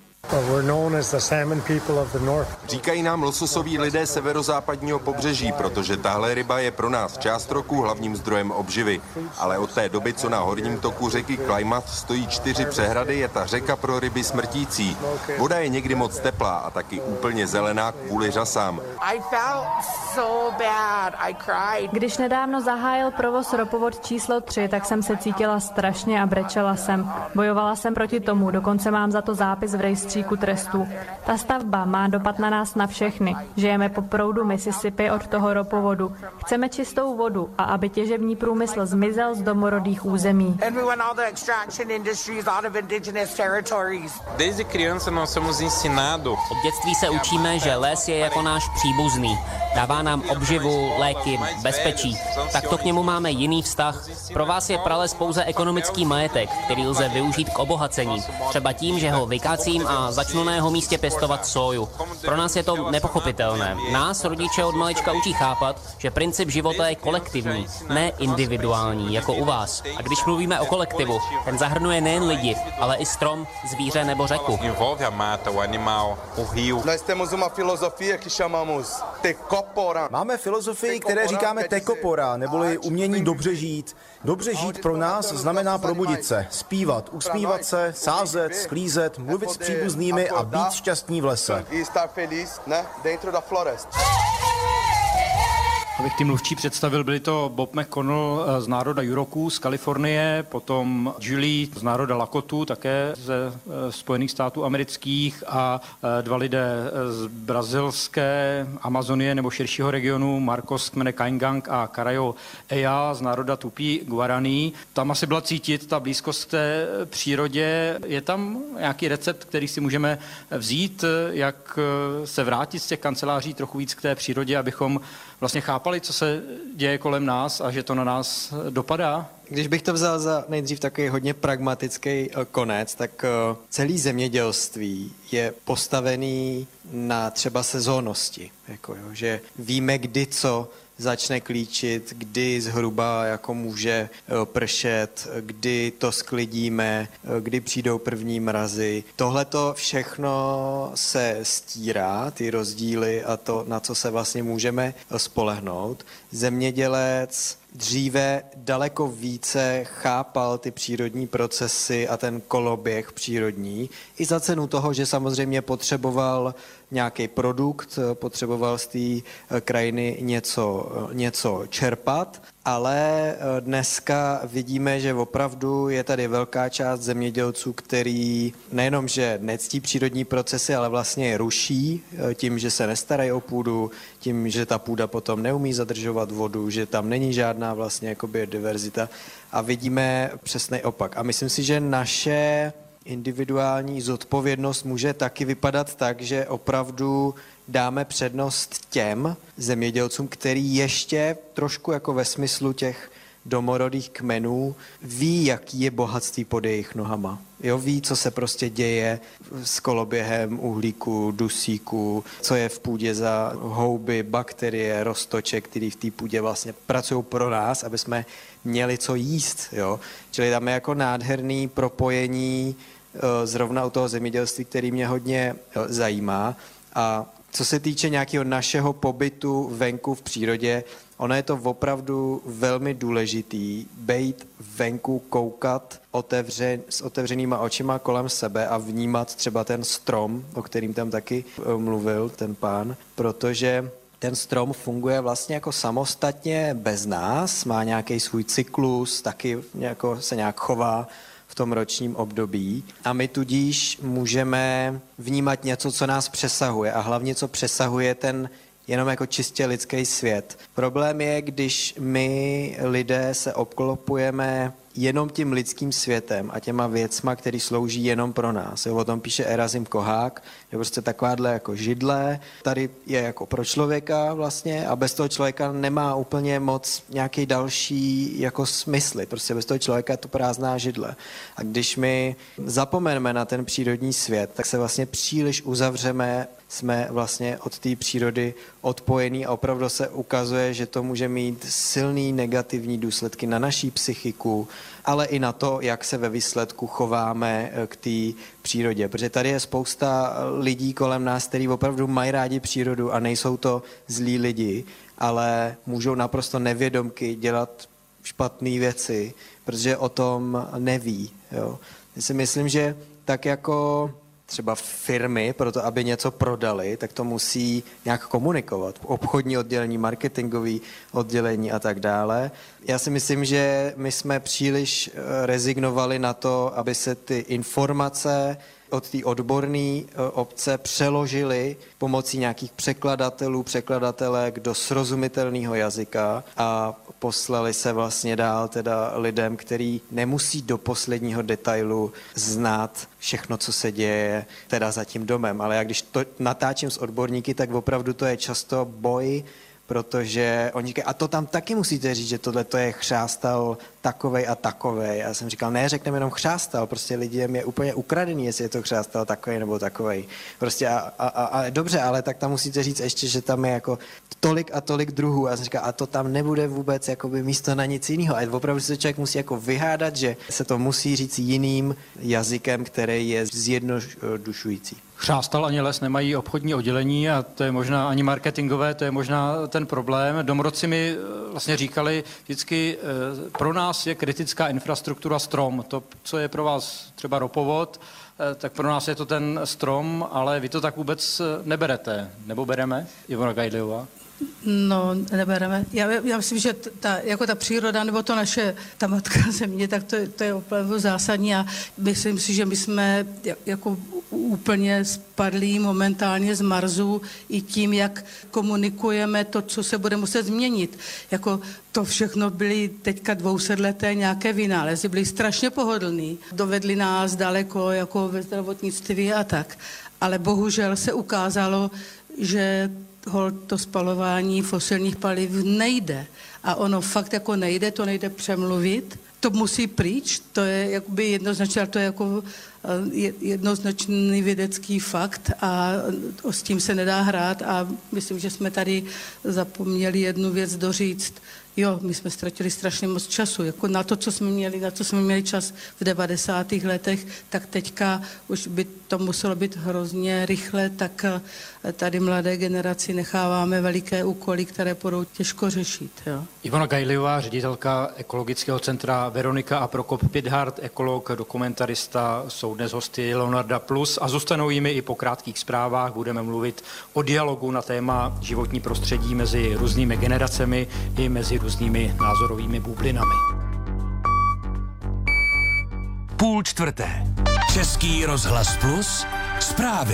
Říkají nám lososoví lidé severozápadního pobřeží, protože tahle ryba je pro nás část roku hlavním zdrojem obživy. Ale od té doby, co na horním toku řeky Klamath stojí čtyři přehrady, je ta řeka pro ryby smrtící. Voda je někdy moc teplá a taky úplně zelená kvůli řasám.
Když nedávno zahájil provoz ropovod číslo tři, tak jsem se cítila strašně a brečela jsem. Bojovala jsem proti tomu, dokonce mám za to zápis v rejstříku trestů. Ta stavba má dopad na nás na všechny. Žijeme po proudu Mississippi od toho ropovodu. Chceme čistou vodu a aby těžební průmysl zmizel z domorodých území.
Od dětství se učíme, že les je jako náš příbuzný. Dává nám obživu, léky, bezpečí. Tak to k němu máme jiný vztah. Pro vás je prales pouze ekonomický majetek, který lze využít k obohacení. Třeba tím, že ho vykácím a začnu na jeho místě pěstovat soju. Pro nás je to nepochopitelné. Nás rodiče od malička učí chápat, že princip života je kolektivní, ne individuální, jako u vás. A když mluvíme o kolektivu, ten zahrnuje nejen lidi, ale i strom, zvíře nebo řeku.
Máme filozofii, které říkáme tekopora, neboli umění dobře žít. Dobře žít pro nás znamená probudit se, zpívat, usmívat se, sázet, sklízet, mluvit s příbuznými a být šťastní v lese.
Abych ty mluvčí představil, byli to Bob McConnell z národa Yuroků z Kalifornie, potom Julie z národa Lakotu, také ze Spojených států amerických a dva lidé z brazilské Amazonie nebo širšího regionu, Marcos z kmene Kaingang a Carayo Eya z národa Tupi Guaraní. Tam asi byla cítit ta blízkost k té přírodě. Je tam nějaký recept, který si můžeme vzít, jak se vrátit z těch kanceláří trochu víc k té přírodě, abychom vlastně chápali, co se děje kolem nás a že to na nás dopadá?
Když bych to vzal za nejdřív takový hodně pragmatický konec, tak celý zemědělství je postavený na třeba sezónnosti. Jako jo, že víme, kdy co začne klíčit, kdy zhruba jako může pršet, kdy to sklidíme, kdy přijdou první mrazy. Tohle to všechno se stírá, ty rozdíly a to, na co se vlastně můžeme spolehnout. Zemědělec dříve daleko více chápal ty přírodní procesy a ten koloběh přírodní i za cenu toho, že samozřejmě potřeboval nějaký produkt, potřeboval z té krajiny něco, něco čerpat, ale dneska vidíme, že opravdu je tady velká část zemědělců, který nejenom, že nectí přírodní procesy, ale vlastně je ruší tím, že se nestarají o půdu, tím, že ta půda potom neumí zadržovat vodu, že tam není žádná vlastně jakoby diverzita a vidíme přesný opak. A myslím si, že naše individuální zodpovědnost může taky vypadat tak, že opravdu dáme přednost těm zemědělcům, který ještě trošku jako ve smyslu těch domorodých kmenů ví, jaký je bohatství pod jejich nohama. Jo, ví, co se prostě děje s koloběhem uhlíku, dusíku, co je v půdě za houby, bakterie, roztoče, které v té půdě vlastně pracují pro nás, aby jsme měli co jíst. Jo. Čili tam je jako nádherný propojení zrovna u toho zemědělství, který mě hodně zajímá. A co se týče nějakého našeho pobytu venku v přírodě, ono je to opravdu velmi důležitý, bejt venku, koukat otevře, s otevřenýma očima kolem sebe a vnímat třeba ten strom, o kterým tam taky mluvil ten pán, protože ten strom funguje vlastně jako samostatně bez nás, má nějaký svůj cyklus, taky jako se nějak chová v tom ročním období a my tudíž můžeme vnímat něco, co nás přesahuje a hlavně, co přesahuje ten jenom jako čistě lidský svět. Problém je, když my lidé se obklopujeme jenom tím lidským světem a těma věcma, které slouží jenom pro nás. Jo, o tom píše Erazim Kohák, je prostě takováhle jako židle, tady je jako pro člověka vlastně a bez toho člověka nemá úplně moc nějaký další jako smysly. Prostě bez toho člověka je to prázdná židle. A když my zapomeneme na ten přírodní svět, tak se vlastně příliš uzavřeme, jsme vlastně od té přírody odpojení a opravdu se ukazuje, že to může mít silný negativní důsledky na naší psychiku, ale i na to, jak se ve výsledku chováme k té přírodě. Protože tady je spousta lidí kolem nás, kteří opravdu mají rádi přírodu a nejsou to zlí lidi, ale můžou naprosto nevědomky dělat špatné věci, protože o tom neví. Jo. Já si myslím, že tak jako třeba firmy, proto aby něco prodali, tak to musí nějak komunikovat. Obchodní oddělení, marketingový oddělení a tak dále. Já si myslím, že my jsme příliš rezignovali na to, aby se ty informace od té odborné obce přeložili pomocí nějakých překladatelů, překladatelek do srozumitelného jazyka a poslali se vlastně dál teda lidem, který nemusí do posledního detailu znát všechno, co se děje teda za tím domem. Ale já když to natáčím s odborníky, tak opravdu to je často boj, protože oni říkají, a to tam taky musíte říct, že tohle to je chřástal takovej a takovej. Já jsem říkal, ne, řekneme jenom chřástal, prostě lidem je úplně ukradený, jestli je to chřástal takovej nebo takovej. Prostě a, a, a, a dobře, ale tak tam musíte říct ještě, že tam je jako tolik a tolik druhů. A já jsem říkal, a to tam nebude vůbec jakoby místo na nic jiného. A opravdu se člověk musí jako vyhádat, že se to musí říct jiným jazykem, který je zjednodušující.
Chřástal ani les nemají obchodní oddělení a to je možná ani marketingové, to je možná ten problém. Domorodci mi vlastně říkali vždycky, pro nás je kritická infrastruktura strom. To, co je pro vás třeba ropovod, tak pro nás je to ten strom, ale vy to tak vůbec neberete. Nebo bereme? Ivona Gajdliová.
No, nebereme. Já, já myslím, že ta, jako ta příroda nebo to naše, ta matka země, tak to, to je opravdu zásadní a myslím si, že my jsme jako úplně spadlí momentálně z Marsu i tím, jak komunikujeme to, co se bude muset změnit. Jako to všechno byly teďka dvousetleté nějaké vynálezy, byly strašně pohodlný, dovedli nás daleko jako ve zdravotnictví a tak. Ale bohužel se ukázalo, že to spalování fosilních paliv nejde. A ono fakt jako nejde, to nejde přemluvit. To musí pryč, to je jakoby jednoznačně, to je jako jednoznačný vědecký fakt a s tím se nedá hrát a myslím, že jsme tady zapomněli jednu věc doříct. Jo, my jsme ztratili strašně moc času. Jako na to, co jsme měli, na co jsme měli čas v devadesátých letech, tak teďka už by to muselo být hrozně rychle, tak tady mladé generaci necháváme veliké úkoly, které budou těžko řešit. Jo.
Ivona Gajliová, ředitelka ekologického centra Veronika a Prokop Pithard, ekolog, dokumentarista, jsou dnes hosty Leonarda Plus a zůstanou jimi i po krátkých zprávách. Budeme mluvit o dialogu na téma životní prostředí mezi různými generacemi i mezi různými názorovými bublinami.
Půl čtvrté. Český rozhlas Plus. Zprávy.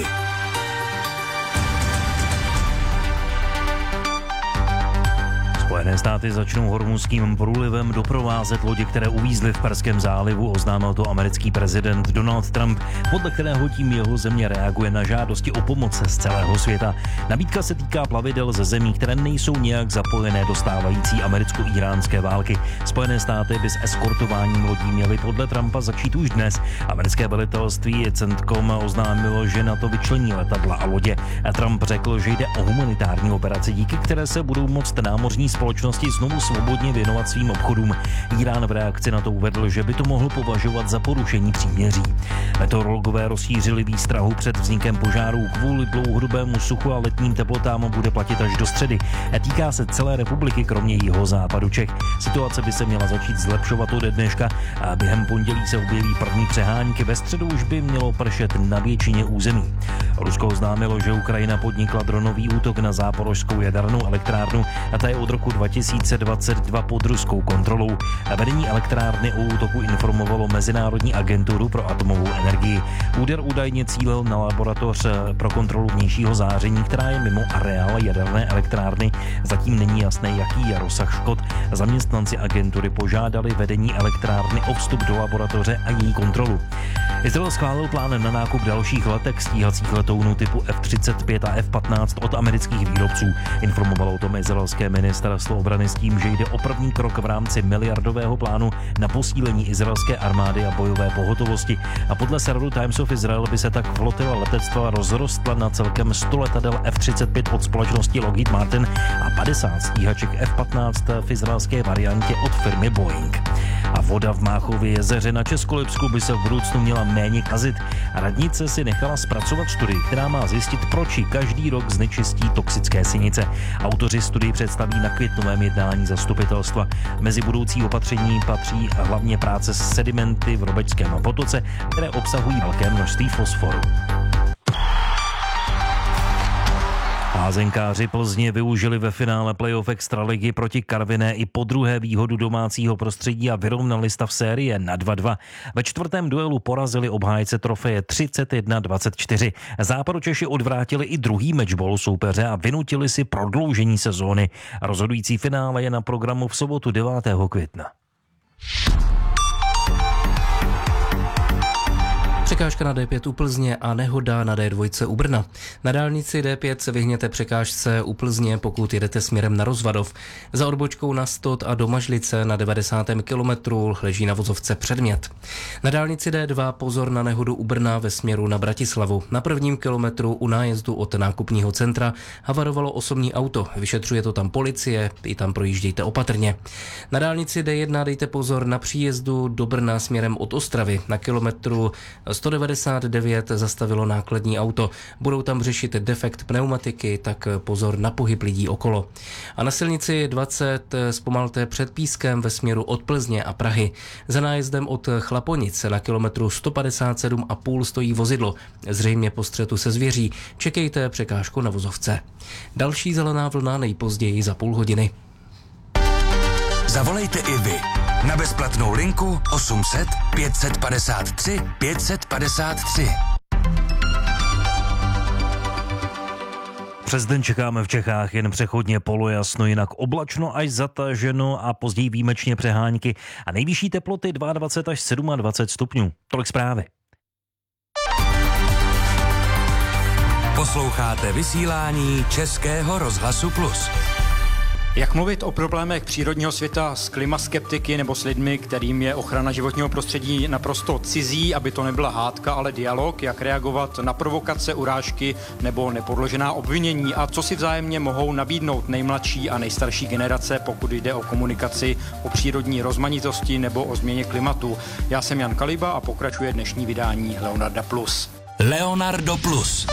Spojené státy začnou hormuzským průlivem doprovázet lodě, které uvízly v Perském zálivu, oznámil to americký prezident Donald Trump, podle kterého tím jeho země reaguje na žádosti o pomoc z celého světa. Nabídka se týká plavidel ze zemí, které nejsou nějak zapojené do stávající americko-iránské války. Spojené státy by s eskortováním lodí měly podle Trumpa začít už dnes. Americké velitelství CENTCOM oznámilo, že na to vyčlení letadla a lodě. A Trump řekl, že jde o humanitární operaci, díky které se budou moct námořní společnosti znovu svobodně věnovat svým obchodům. Irán v reakci na to uvedl, že by to mohl považovat za porušení příměří. Meteorologové rozšířili výstrahu před vznikem požárů kvůli dlouhodobému suchu a letním teplotám bude platit až do středy. Týká se celé republiky, kromě jiho západu Čech. Situace by se měla začít zlepšovat od dneška a během pondělí se objeví první přehánky. Ve středu už by mělo pršet na většině území. Rusko oznámilo, že Ukrajina podnikla dronový útok na záporožskou jadernou elektrárnu a ta je od roku dva tisíce dvacet dva pod ruskou kontrolou. Vedení elektrárny o útoku informovalo Mezinárodní agenturu pro atomovou energii. Úder údajně cílil na laboratoř pro kontrolu vnějšího záření, která je mimo areál jaderné elektrárny. Zatím není jasné, jaký je rozsah škod. Zaměstnanci agentury požádali vedení elektrárny o vstup do laboratoře a její kontrolu. Izrael schválil plán na nákup dalších letek stíhacích letounů typu F třicet pět a F patnáct od amerických výrobců. Informovalo o tom izraelské ministerstvo obrany s tím, že jde o první krok v rámci miliardového plánu na posílení izraelské armády a bojové pohotovosti. A podle serveru Times of Israel by se tak flotila letectva rozrostla na celkem sto letadel F třicet pět od společnosti Lockheed Martin a padesát stíhaček F patnáct v izraelské variantě od firmy Boeing. A voda v Máchově jezeře na Českolipsku by se v budoucnu měla méně kazit. Radnice si nechala zpracovat studii, která má zjistit, proč každý rok znečistí toxické sinice. Autoři studii představí na květnovém jednání zastupitelstva. Mezi budoucí opatření patří hlavně práce s sedimenty v Robečském potoce, které obsahují velké množství fosforu. Házenkáři Plzně využili ve finále playoff extraligy proti Karviné i po druhé výhodu domácího prostředí a vyrovnali stav série na dva dva. Ve čtvrtém duelu porazili obhájce trofeje třicet jedna dvacet čtyři. Západočeši odvrátili i druhý matchball soupeře a vynutili si prodloužení sezóny. Rozhodující finále je na programu v sobotu devátého května.
Překážka na D pět u Plzně a nehoda na D dva u Brna. Na dálnici D pět se vyhněte překážce u Plzně, pokud jedete směrem na Rozvadov. Za odbočkou na Stot a do Mažlice na devadesátém kilometru leží na vozovce předmět. Na dálnici D dva pozor na nehodu u Brna ve směru na Bratislavu. Na prvním kilometru u nájezdu od nákupního centra havarovalo osobní auto. Vyšetřuje to tam policie, i tam projíždějte opatrně. Na dálnici D jedna dejte pozor na příjezdu do Brna směrem od Ostravy. Na kilometru sto devadesát devět zastavilo nákladní auto. Budou tam řešit defekt pneumatiky, tak pozor na pohyb lidí okolo. A na silnici dvacet zpomalte před Pískem ve směru od Plzně a Prahy. Za nájezdem od Chlaponic na kilometru sto padesát sedm a půl stojí vozidlo. Zřejmě po střetu se zvěří. Čekejte překážku na vozovce. Další zelená vlna nejpozději za půl hodiny.
Zavolejte i vy na bezplatnou linku osm set pět padesát tři pět padesát tři.
Přes den čekáme v Čechách jen přechodně polojasno, jinak oblačno až zataženo a později výjimečně přehánky a nejvyšší teploty dvacet dva až dvacet sedm stupňů. Tolik zprávy.
Posloucháte vysílání Českého rozhlasu Plus.
Jak mluvit o problémech přírodního světa s klimaskeptiky nebo s lidmi, kterým je ochrana životního prostředí naprosto cizí, aby to nebyla hádka, ale dialog, jak reagovat na provokace, urážky nebo nepodložená obvinění a co si vzájemně mohou nabídnout nejmladší a nejstarší generace, pokud jde o komunikaci o přírodní rozmanitosti nebo o změně klimatu. Já jsem Jan Kaliba a pokračuje dnešní vydání Leonarda Plus.
Leonardo Plus.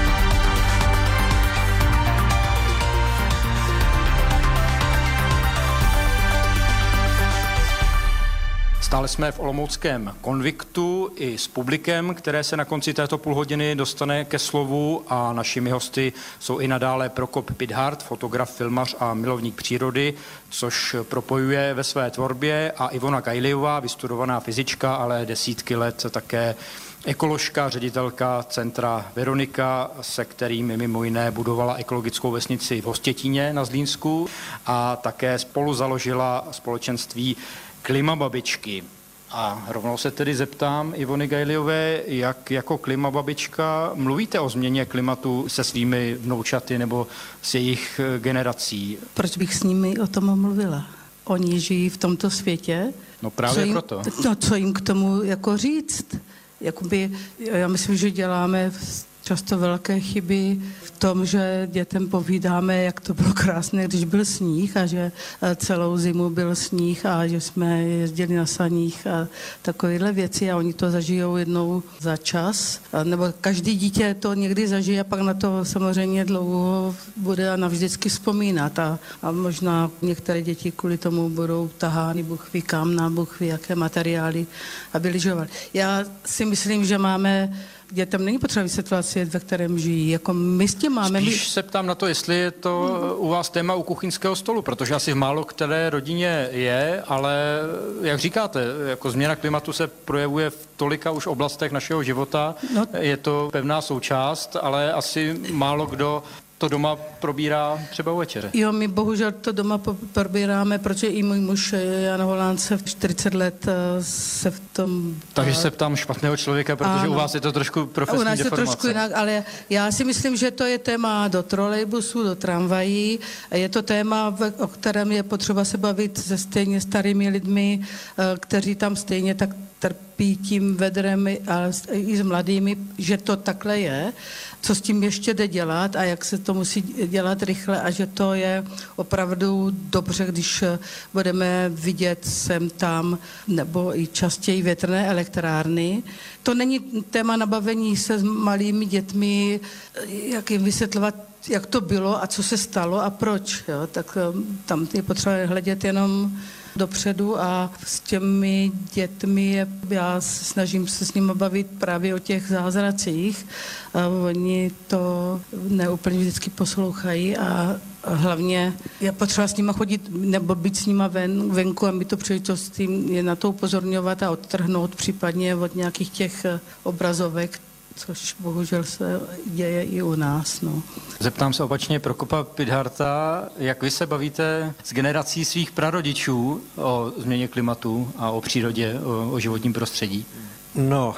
Stále jsme v olomouckém Konviktu i s publikem, které se na konci této půlhodiny dostane ke slovu a našimi hosty jsou i nadále Prokop Pithart, fotograf, filmař a milovník přírody, což propojuje ve své tvorbě, a Ivona Gajliová, vystudovaná fyzička, ale desítky let také ekoložka, ředitelka centra Veronika, se kterým mimo jiné budovala ekologickou vesnici v Hostětíně na Zlínsku a také spolu založila společenství Klimababičky. A rovnou se tedy zeptám Ivony Gajliové, jak jako klimababička mluvíte o změně klimatu se svými vnoučaty nebo s jejich generací?
Proč bych s nimi o tom mluvila? Oni žijí v tomto světě.
No právě
co jim,
proto.
No, co jim k tomu jako říct? Jakoby, já myslím, že děláme často velké chyby v tom, že dětem povídáme, jak to bylo krásné, když byl sníh a že celou zimu byl sníh a že jsme jezdili na saních a takovéhle věci a oni to zažijou jednou za čas. A nebo každý dítě to někdy zažije a pak na to samozřejmě dlouho bude a navždycky vzpomínat a, a možná některé děti kvůli tomu budou tahány, Bůh ví kam, na Bůh ví jaké materiály, aby lyžovali. Já si myslím, že máme dětem není potřeba vysvětlovat svět, ve kterém žijí. Jako my s tím máme...
Spíš se ptám na to, jestli je to u vás téma u kuchyňského stolu, protože asi v málo které rodině je, ale jak říkáte, jako změna klimatu se projevuje v tolika už oblastech našeho života. No. Je to pevná součást, ale asi málo kdo to doma probírá třeba u večeře.
Jo, my bohužel to doma probíráme, protože i můj muž Jan Holán se v čtyřicet let se v tom...
Takže se ptám špatného člověka, protože ano. U vás je to trošku profesní deformace. U nás je trošku jinak, ale já si myslím, že to je téma do trolejbusů, do tramvají. Je to téma, o kterém je potřeba se bavit se stejně starými lidmi, kteří tam stejně tak trpí tím vedrem, ale i s mladými, že to takhle je, co s tím ještě jde dělat a jak se to musí dělat rychle a že to je opravdu dobře, když budeme vidět sem tam nebo i častěji větrné elektrárny. To není téma nabavení se s malými dětmi, jak jim vysvětlovat, jak to bylo a co se stalo a proč. Jo? Tak tam je potřeba hledět jenom dopředu a s těmi dětmi je, já snažím se s nimi bavit právě o těch zázracích. A oni to neúplně vždycky poslouchají a hlavně je potřeba s nima chodit nebo být s nima ven, venku a mít to příležitost je na to upozorňovat a odtrhnout případně od nějakých těch obrazovek, což bohužel se děje i u nás. No. Zeptám se opačně Prokopa Pitharta, jak vy se bavíte s generací svých prarodičů o změně klimatu a o přírodě, o, o životním prostředí?
No,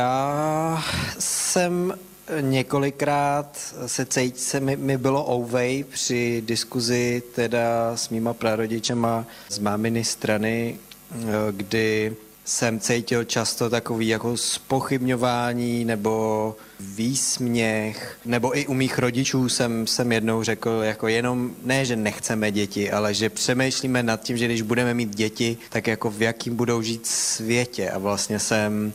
já jsem několikrát se cít, se mi, mi bylo ouvej při diskuzi teda s mýma prarodičema z máminy strany, kdy jsem cítil často takový jako zpochybňování nebo výsměch, nebo i u mých rodičů jsem, jsem jednou řekl, jako jenom, ne, že nechceme děti, ale že přemýšlíme nad tím, že když budeme mít děti, tak jako v jakým budou žít světě a vlastně jsem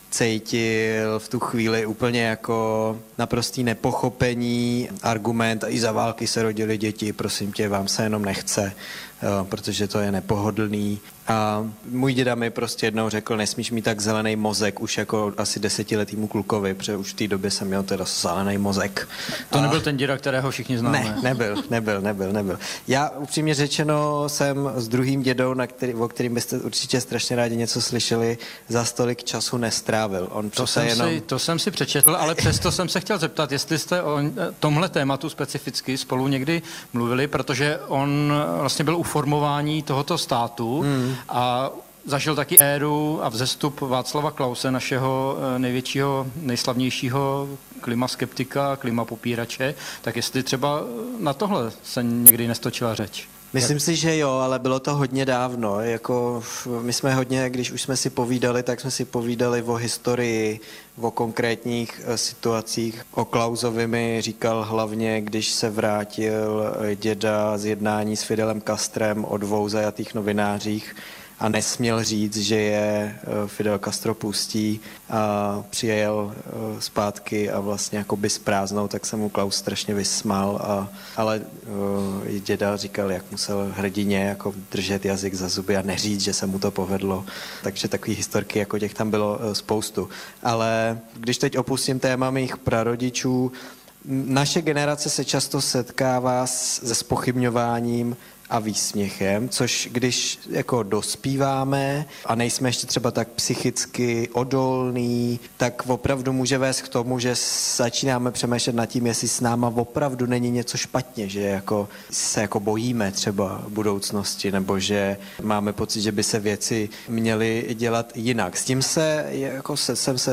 cítil v tu chvíli úplně jako naprostý nepochopení, argument, i za války se rodily děti, prosím tě, vám se jenom nechce, jo, protože to je nepohodlný. A můj děda mi prostě jednou řekl, nesmíš mít tak zelený mozek, už jako asi desetiletýmu klukovi, protože už v té době jsem měl teda zelený mozek.
To
a...
nebyl ten děda, kterého všichni známe.
Ne, nebyl, nebyl, nebyl, nebyl. Já upřímně řečeno jsem s druhým dědou, na který, o kterým byste určitě strašně rádi něco slyšeli, za stolik času nestrávil. On
to, jsem
jenom...
si, to jsem si přečetl, ale přesto jsem se chtěl zeptat, jestli jste o tomhle tématu specificky spolu někdy mluvili, protože on vlastně byl u formování tohoto státu hmm. a zažil taky éru a vzestup Václava Klause, našeho největšího, nejslavnějšího klimaskeptika, klimapopírače. Tak jestli třeba na tohle se někdy nestočila řeč.
Myslím si, že jo, ale bylo to hodně dávno. Jako my jsme hodně, když už jsme si povídali, tak jsme si povídali o historii, o konkrétních situacích. O Klausovi mi říkal hlavně, když se vrátil děda z jednání s Fidelem Castrem o dvou zajatých novinářích a nesměl říct, že je Fidel Castro pustí a přijel zpátky a vlastně jakoby s prázdnou, tak se mu Klaus strašně vysmál, a, ale uh, děda říkal, jak musel hrdině jako držet jazyk za zuby a neříct, že se mu to povedlo. Takže takový historky jako těch tam bylo uh, spoustu. Ale když teď opustím téma mých prarodičů, naše generace se často setkává se zpochybňováním a výsměchem, což když jako dospíváme a nejsme ještě třeba tak psychicky odolní, tak opravdu může vést k tomu, že začínáme přemýšlet nad tím, jestli s náma opravdu není něco špatně, že jako se jako bojíme třeba budoucnosti, nebo že máme pocit, že by se věci měly dělat jinak. S tím se, jako se, jsem se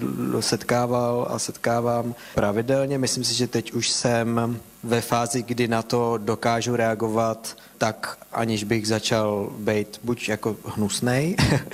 setkával a setkávám pravidelně. Myslím si, že teď už jsem ve fázi, kdy na to dokážu reagovat tak, aniž bych začal být buď jako hnusnej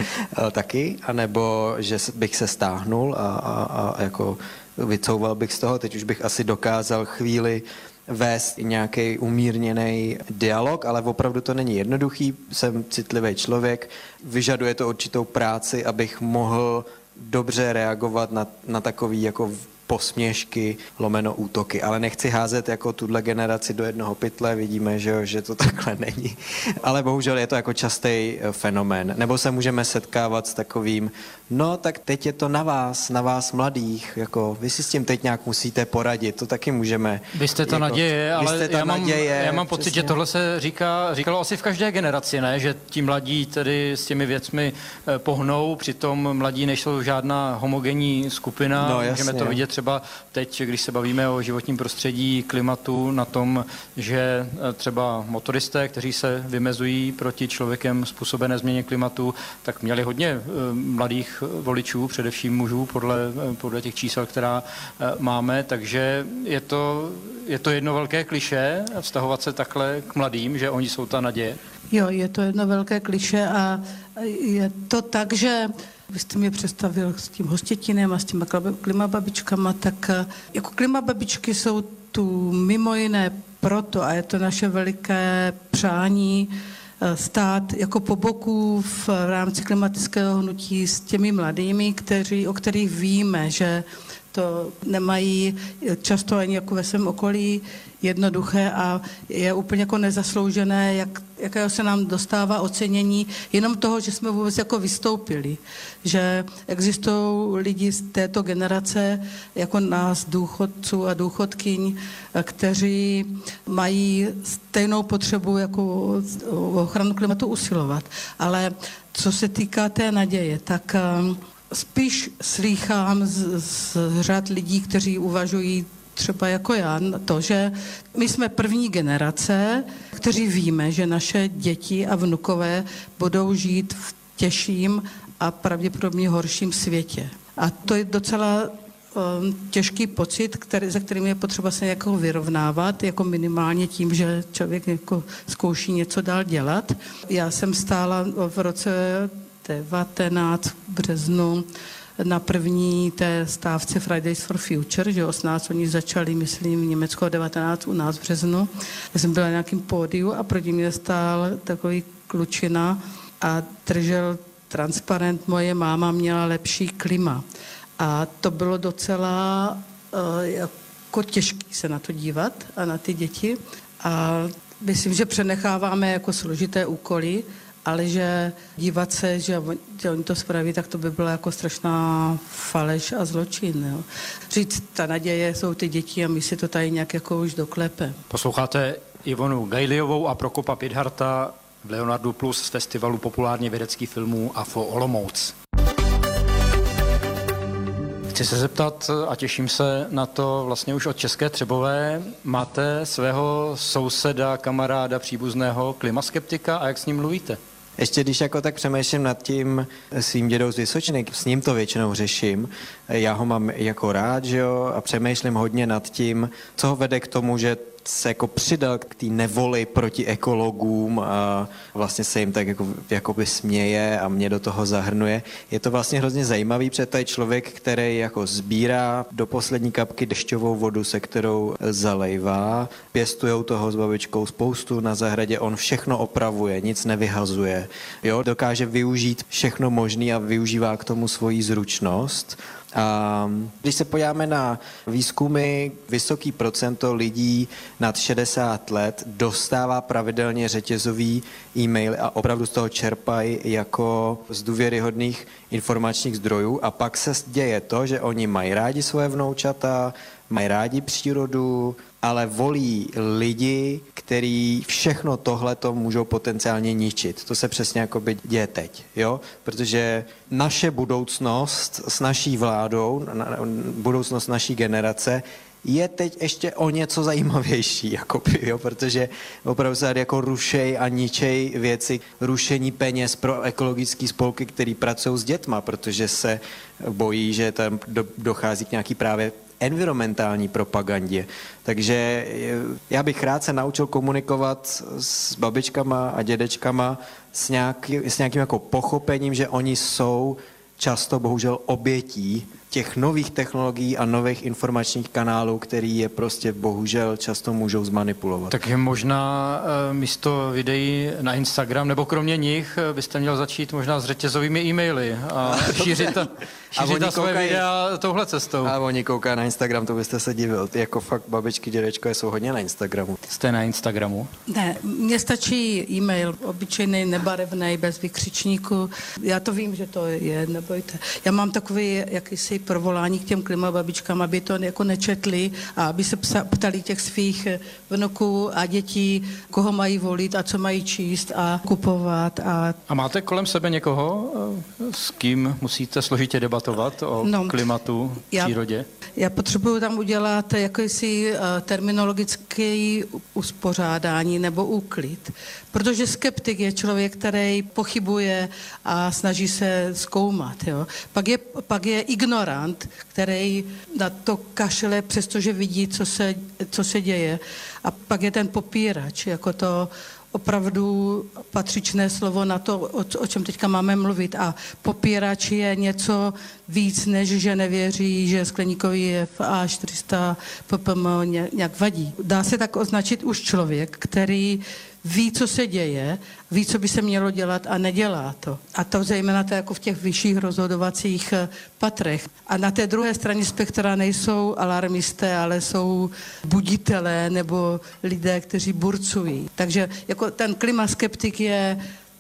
taky, anebo že bych se stáhnul a, a, a jako vycouval bych z toho. Teď už bych asi dokázal chvíli vést nějaký umírněný dialog, ale opravdu to není jednoduchý. Jsem citlivý člověk, vyžaduje to určitou práci, abych mohl dobře reagovat na, na takový jako posměšky, lomeno útoky. Ale nechci házet jako tuhle generaci do jednoho pytle, vidíme, že, že to takhle není. Ale bohužel je to jako častý fenomén. Nebo se můžeme setkávat s takovým, no tak teď je to na vás, na vás mladých, jako vy si s tím teď nějak musíte poradit, to taky můžeme.
Vy jste to
jako,
naděje, ale
ta
já, mám,
naděje,
já mám pocit, přesně. Že tohle se říká, říkalo asi v každé generaci, ne? Že ti mladí tedy s těmi věcmi pohnou, přitom mladí nejsou žádná homogenní skupina,
no,
můžeme to vidět třeba teď, když se bavíme o životním prostředí, klimatu, na tom, že třeba motoristé, kteří se vymezují proti člověkem způsobené změně klimatu, tak měli hodně mladých voličů, především mužů, podle, podle těch čísel, která máme, takže je to, je to jedno velké klišé vztahovat se takhle k mladým, že oni jsou ta naděje.
Jo, je to jedno velké klišé a je to tak, že vy jste mě představil s tím Hostětinem a s těma klimababičkama, tak jako klimababičky jsou tu mimo jiné proto, a je to naše veliké přání, stát jako po boku v rámci klimatického hnutí s těmi mladými, kteří, o kterých víme, že to nemají často ani jako ve svém okolí jednoduché a je úplně jako nezasloužené, jak, jakého se nám dostává ocenění jenom toho, že jsme vůbec jako vystoupili. Že existují lidi z této generace, jako nás, důchodců a důchodkyň, kteří mají stejnou potřebu jako o ochranu klimatu usilovat. Ale co se týká té naděje, tak spíš slýchám z, z řad lidí, kteří uvažují třeba jako já, to, že my jsme první generace, kteří víme, že naše děti a vnukové budou žít v těžším a pravděpodobně horším světě. A to je docela um, těžký pocit, který, se kterým je potřeba se jako vyrovnávat, jako minimálně tím, že člověk jako zkouší něco dál dělat. Já jsem stála v roce devatenáct v březnu na první té stávce Fridays for Future, že osmnáct oni začali, myslím, v Německu, devatenáct u nás v březnu. Já jsem byla na nějakým pódiu a proti mě stál takový klučina a držel transparent moje máma měla lepší klima. A to bylo docela uh, jako těžké se na to dívat a na ty děti. A myslím, že přenecháváme jako složité úkoly, ale že dívat se, že, že oni to spraví, tak to by byla jako strašná faleš a zločin. Jo. Říct, ta naděje jsou ty děti a my si to tady nějak jako už doklepeme.
Posloucháte Ivonu Gajliovou a Prokopa Pidharta v Leonardu Plus z festivalu populárně vědeckých filmů A F O Olomouc. Chci se zeptat, a těším se na to vlastně už od České Třebové, máte svého souseda, kamaráda, příbuzného klimaskeptika a jak s ním mluvíte?
Ještě když jako tak přemýšlím nad tím svým dědou z Vysočiny, s ním to většinou řeším, já ho mám jako rád, že jo, a přemýšlím hodně nad tím, co ho vede k tomu, že se jako přidal k té nevoli proti ekologům a vlastně se jim tak jako, jakoby směje a mě do toho zahrnuje. Je to vlastně hrozně zajímavý, protože to je člověk, který jako sbírá do poslední kapky dešťovou vodu, se kterou zalejvá. Pěstujou toho s babičkou spoustu na zahradě, on všechno opravuje, nic nevyhazuje. Jo? Dokáže využít všechno možné a využívá k tomu svoji zručnost. A když se podíváme na výzkumy, vysoký procento lidí nad šedesát let dostává pravidelně řetězový e-mail a opravdu z toho čerpají jako z důvěryhodných informačních zdrojů a pak se děje to, že oni mají rádi svoje vnoučata, mají rádi přírodu, ale volí lidi, kteří všechno tohleto můžou potenciálně ničit. To se přesně jakoby děje teď, jo? Protože naše budoucnost s naší vládou, budoucnost naší generace je teď ještě o něco zajímavější, jakoby, jo? Protože opravdu se tady jako rušej a ničej věci, rušení peněz pro ekologické spolky, které pracují s dětma, protože se bojí, že tam do, dochází k nějaký právě environmentální propagandě. Takže já bych rád se naučil komunikovat s babičkama a dědečkama s, nějaký, s nějakým jako pochopením, že oni jsou často bohužel obětí těch nových technologií a nových informačních kanálů, který je prostě bohužel často můžou zmanipulovat.
Tak je možná místo videí na Instagram, nebo kromě nich byste měl začít možná s řetězovými e-maily a šířit, a šířit a svoje koukají, videa touhle cestou.
A oni koukají na Instagram, to byste se divil. Jako fakt babičky, dědečkové jsou hodně na Instagramu.
Jste na Instagramu?
Ne, mně stačí e-mail, obyčejný, nebarevný, bez vykřičníku. Já to vím, že to je, nebojte. Já mám takový jakýsi provolání k těm klimababičkám, aby to jako nečetli a aby se psa, ptali těch svých vnuků a dětí, koho mají volit a co mají číst a kupovat. A,
a máte kolem sebe někoho, s kým musíte složitě debatovat o no, klimatu,
já,
přírodě?
Já potřebuju tam udělat jakýsi uh, terminologický uspořádání nebo úklid, protože skeptik je člověk, který pochybuje a snaží se zkoumat. Jo. Pak je, pak je ignorant, který na to kašle, přestože vidí, co se, co se děje. A pak je ten popírač, jako to opravdu patřičné slovo na to, o, o čem teďka máme mluvit. A popírač je něco víc, než že nevěří, že skleníkový F A čtyři sta ppm nějak vadí. Dá se tak označit už člověk, který ví, co se děje, ví, co by se mělo dělat a nedělá to. A to zejména to jako v těch vyšších rozhodovacích patrech. A na té druhé straně spektra nejsou alarmisté, ale jsou buditelé nebo lidé, kteří burcují. Takže jako ten klimaskeptik je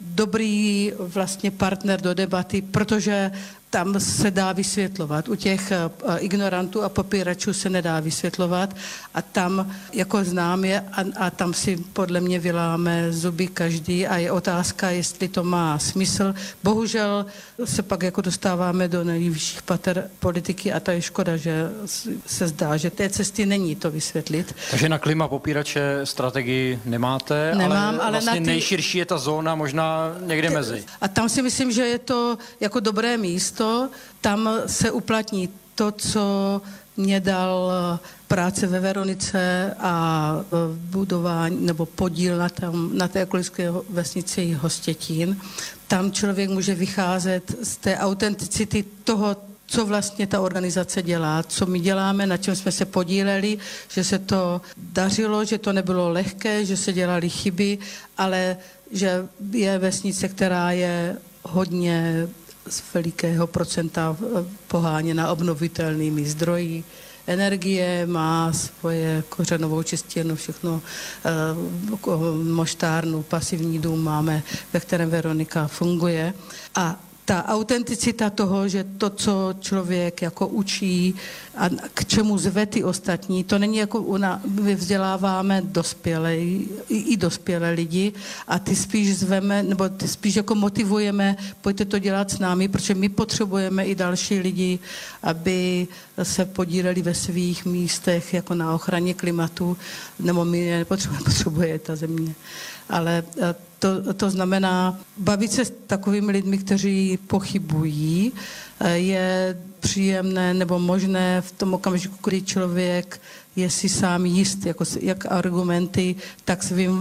dobrý vlastně partner do debaty, protože tam se dá vysvětlovat. U těch ignorantů a popíračů se nedá vysvětlovat a tam jako znám je a, a tam si podle mě vyláme zuby každý a je otázka, jestli to má smysl. Bohužel se pak jako dostáváme do nejvyšších pater politiky a to je škoda, že se zdá, že té cesty není to vysvětlit.
Takže na klima popírače strategii nemáte,
Nemám,
ale,
ale
vlastně
ty...
nejširší je ta zóna možná někde mezi.
A tam si myslím, že je to jako dobré místo, tam se uplatní to, co mě dal práce ve Veronice a budování nebo podíl na, tam, na té ekologické vesnici Hostětín. Tam člověk může vycházet z té autenticity toho, co vlastně ta organizace dělá, co my děláme, na čem jsme se podíleli, že se to dařilo, že to nebylo lehké, že se dělaly chyby, ale že je vesnice, která je hodně z velikého procenta poháněna obnovitelnými zdroji. Energie má svoje kořenovou čistírnu, všechno, moštárnu, pasivní dům máme, ve kterém Veronika funguje. A ta autenticita toho, že to, co člověk jako učí a k čemu zve ty ostatní, to není jako una, my vzděláváme dospělé, i, i dospělé lidi a ty spíš zveme, nebo ty spíš jako motivujeme, pojďte to dělat s námi, protože my potřebujeme i další lidi, aby se podíleli ve svých místech jako na ochraně klimatu, nebo my je nepotřebujeme, potřebuje ta země. Ale to, to znamená bavit se s takovými lidmi, kteří pochybují, je příjemné nebo možné v tom okamžiku, kdy člověk je si sám jist, jako, jak argumenty, tak svým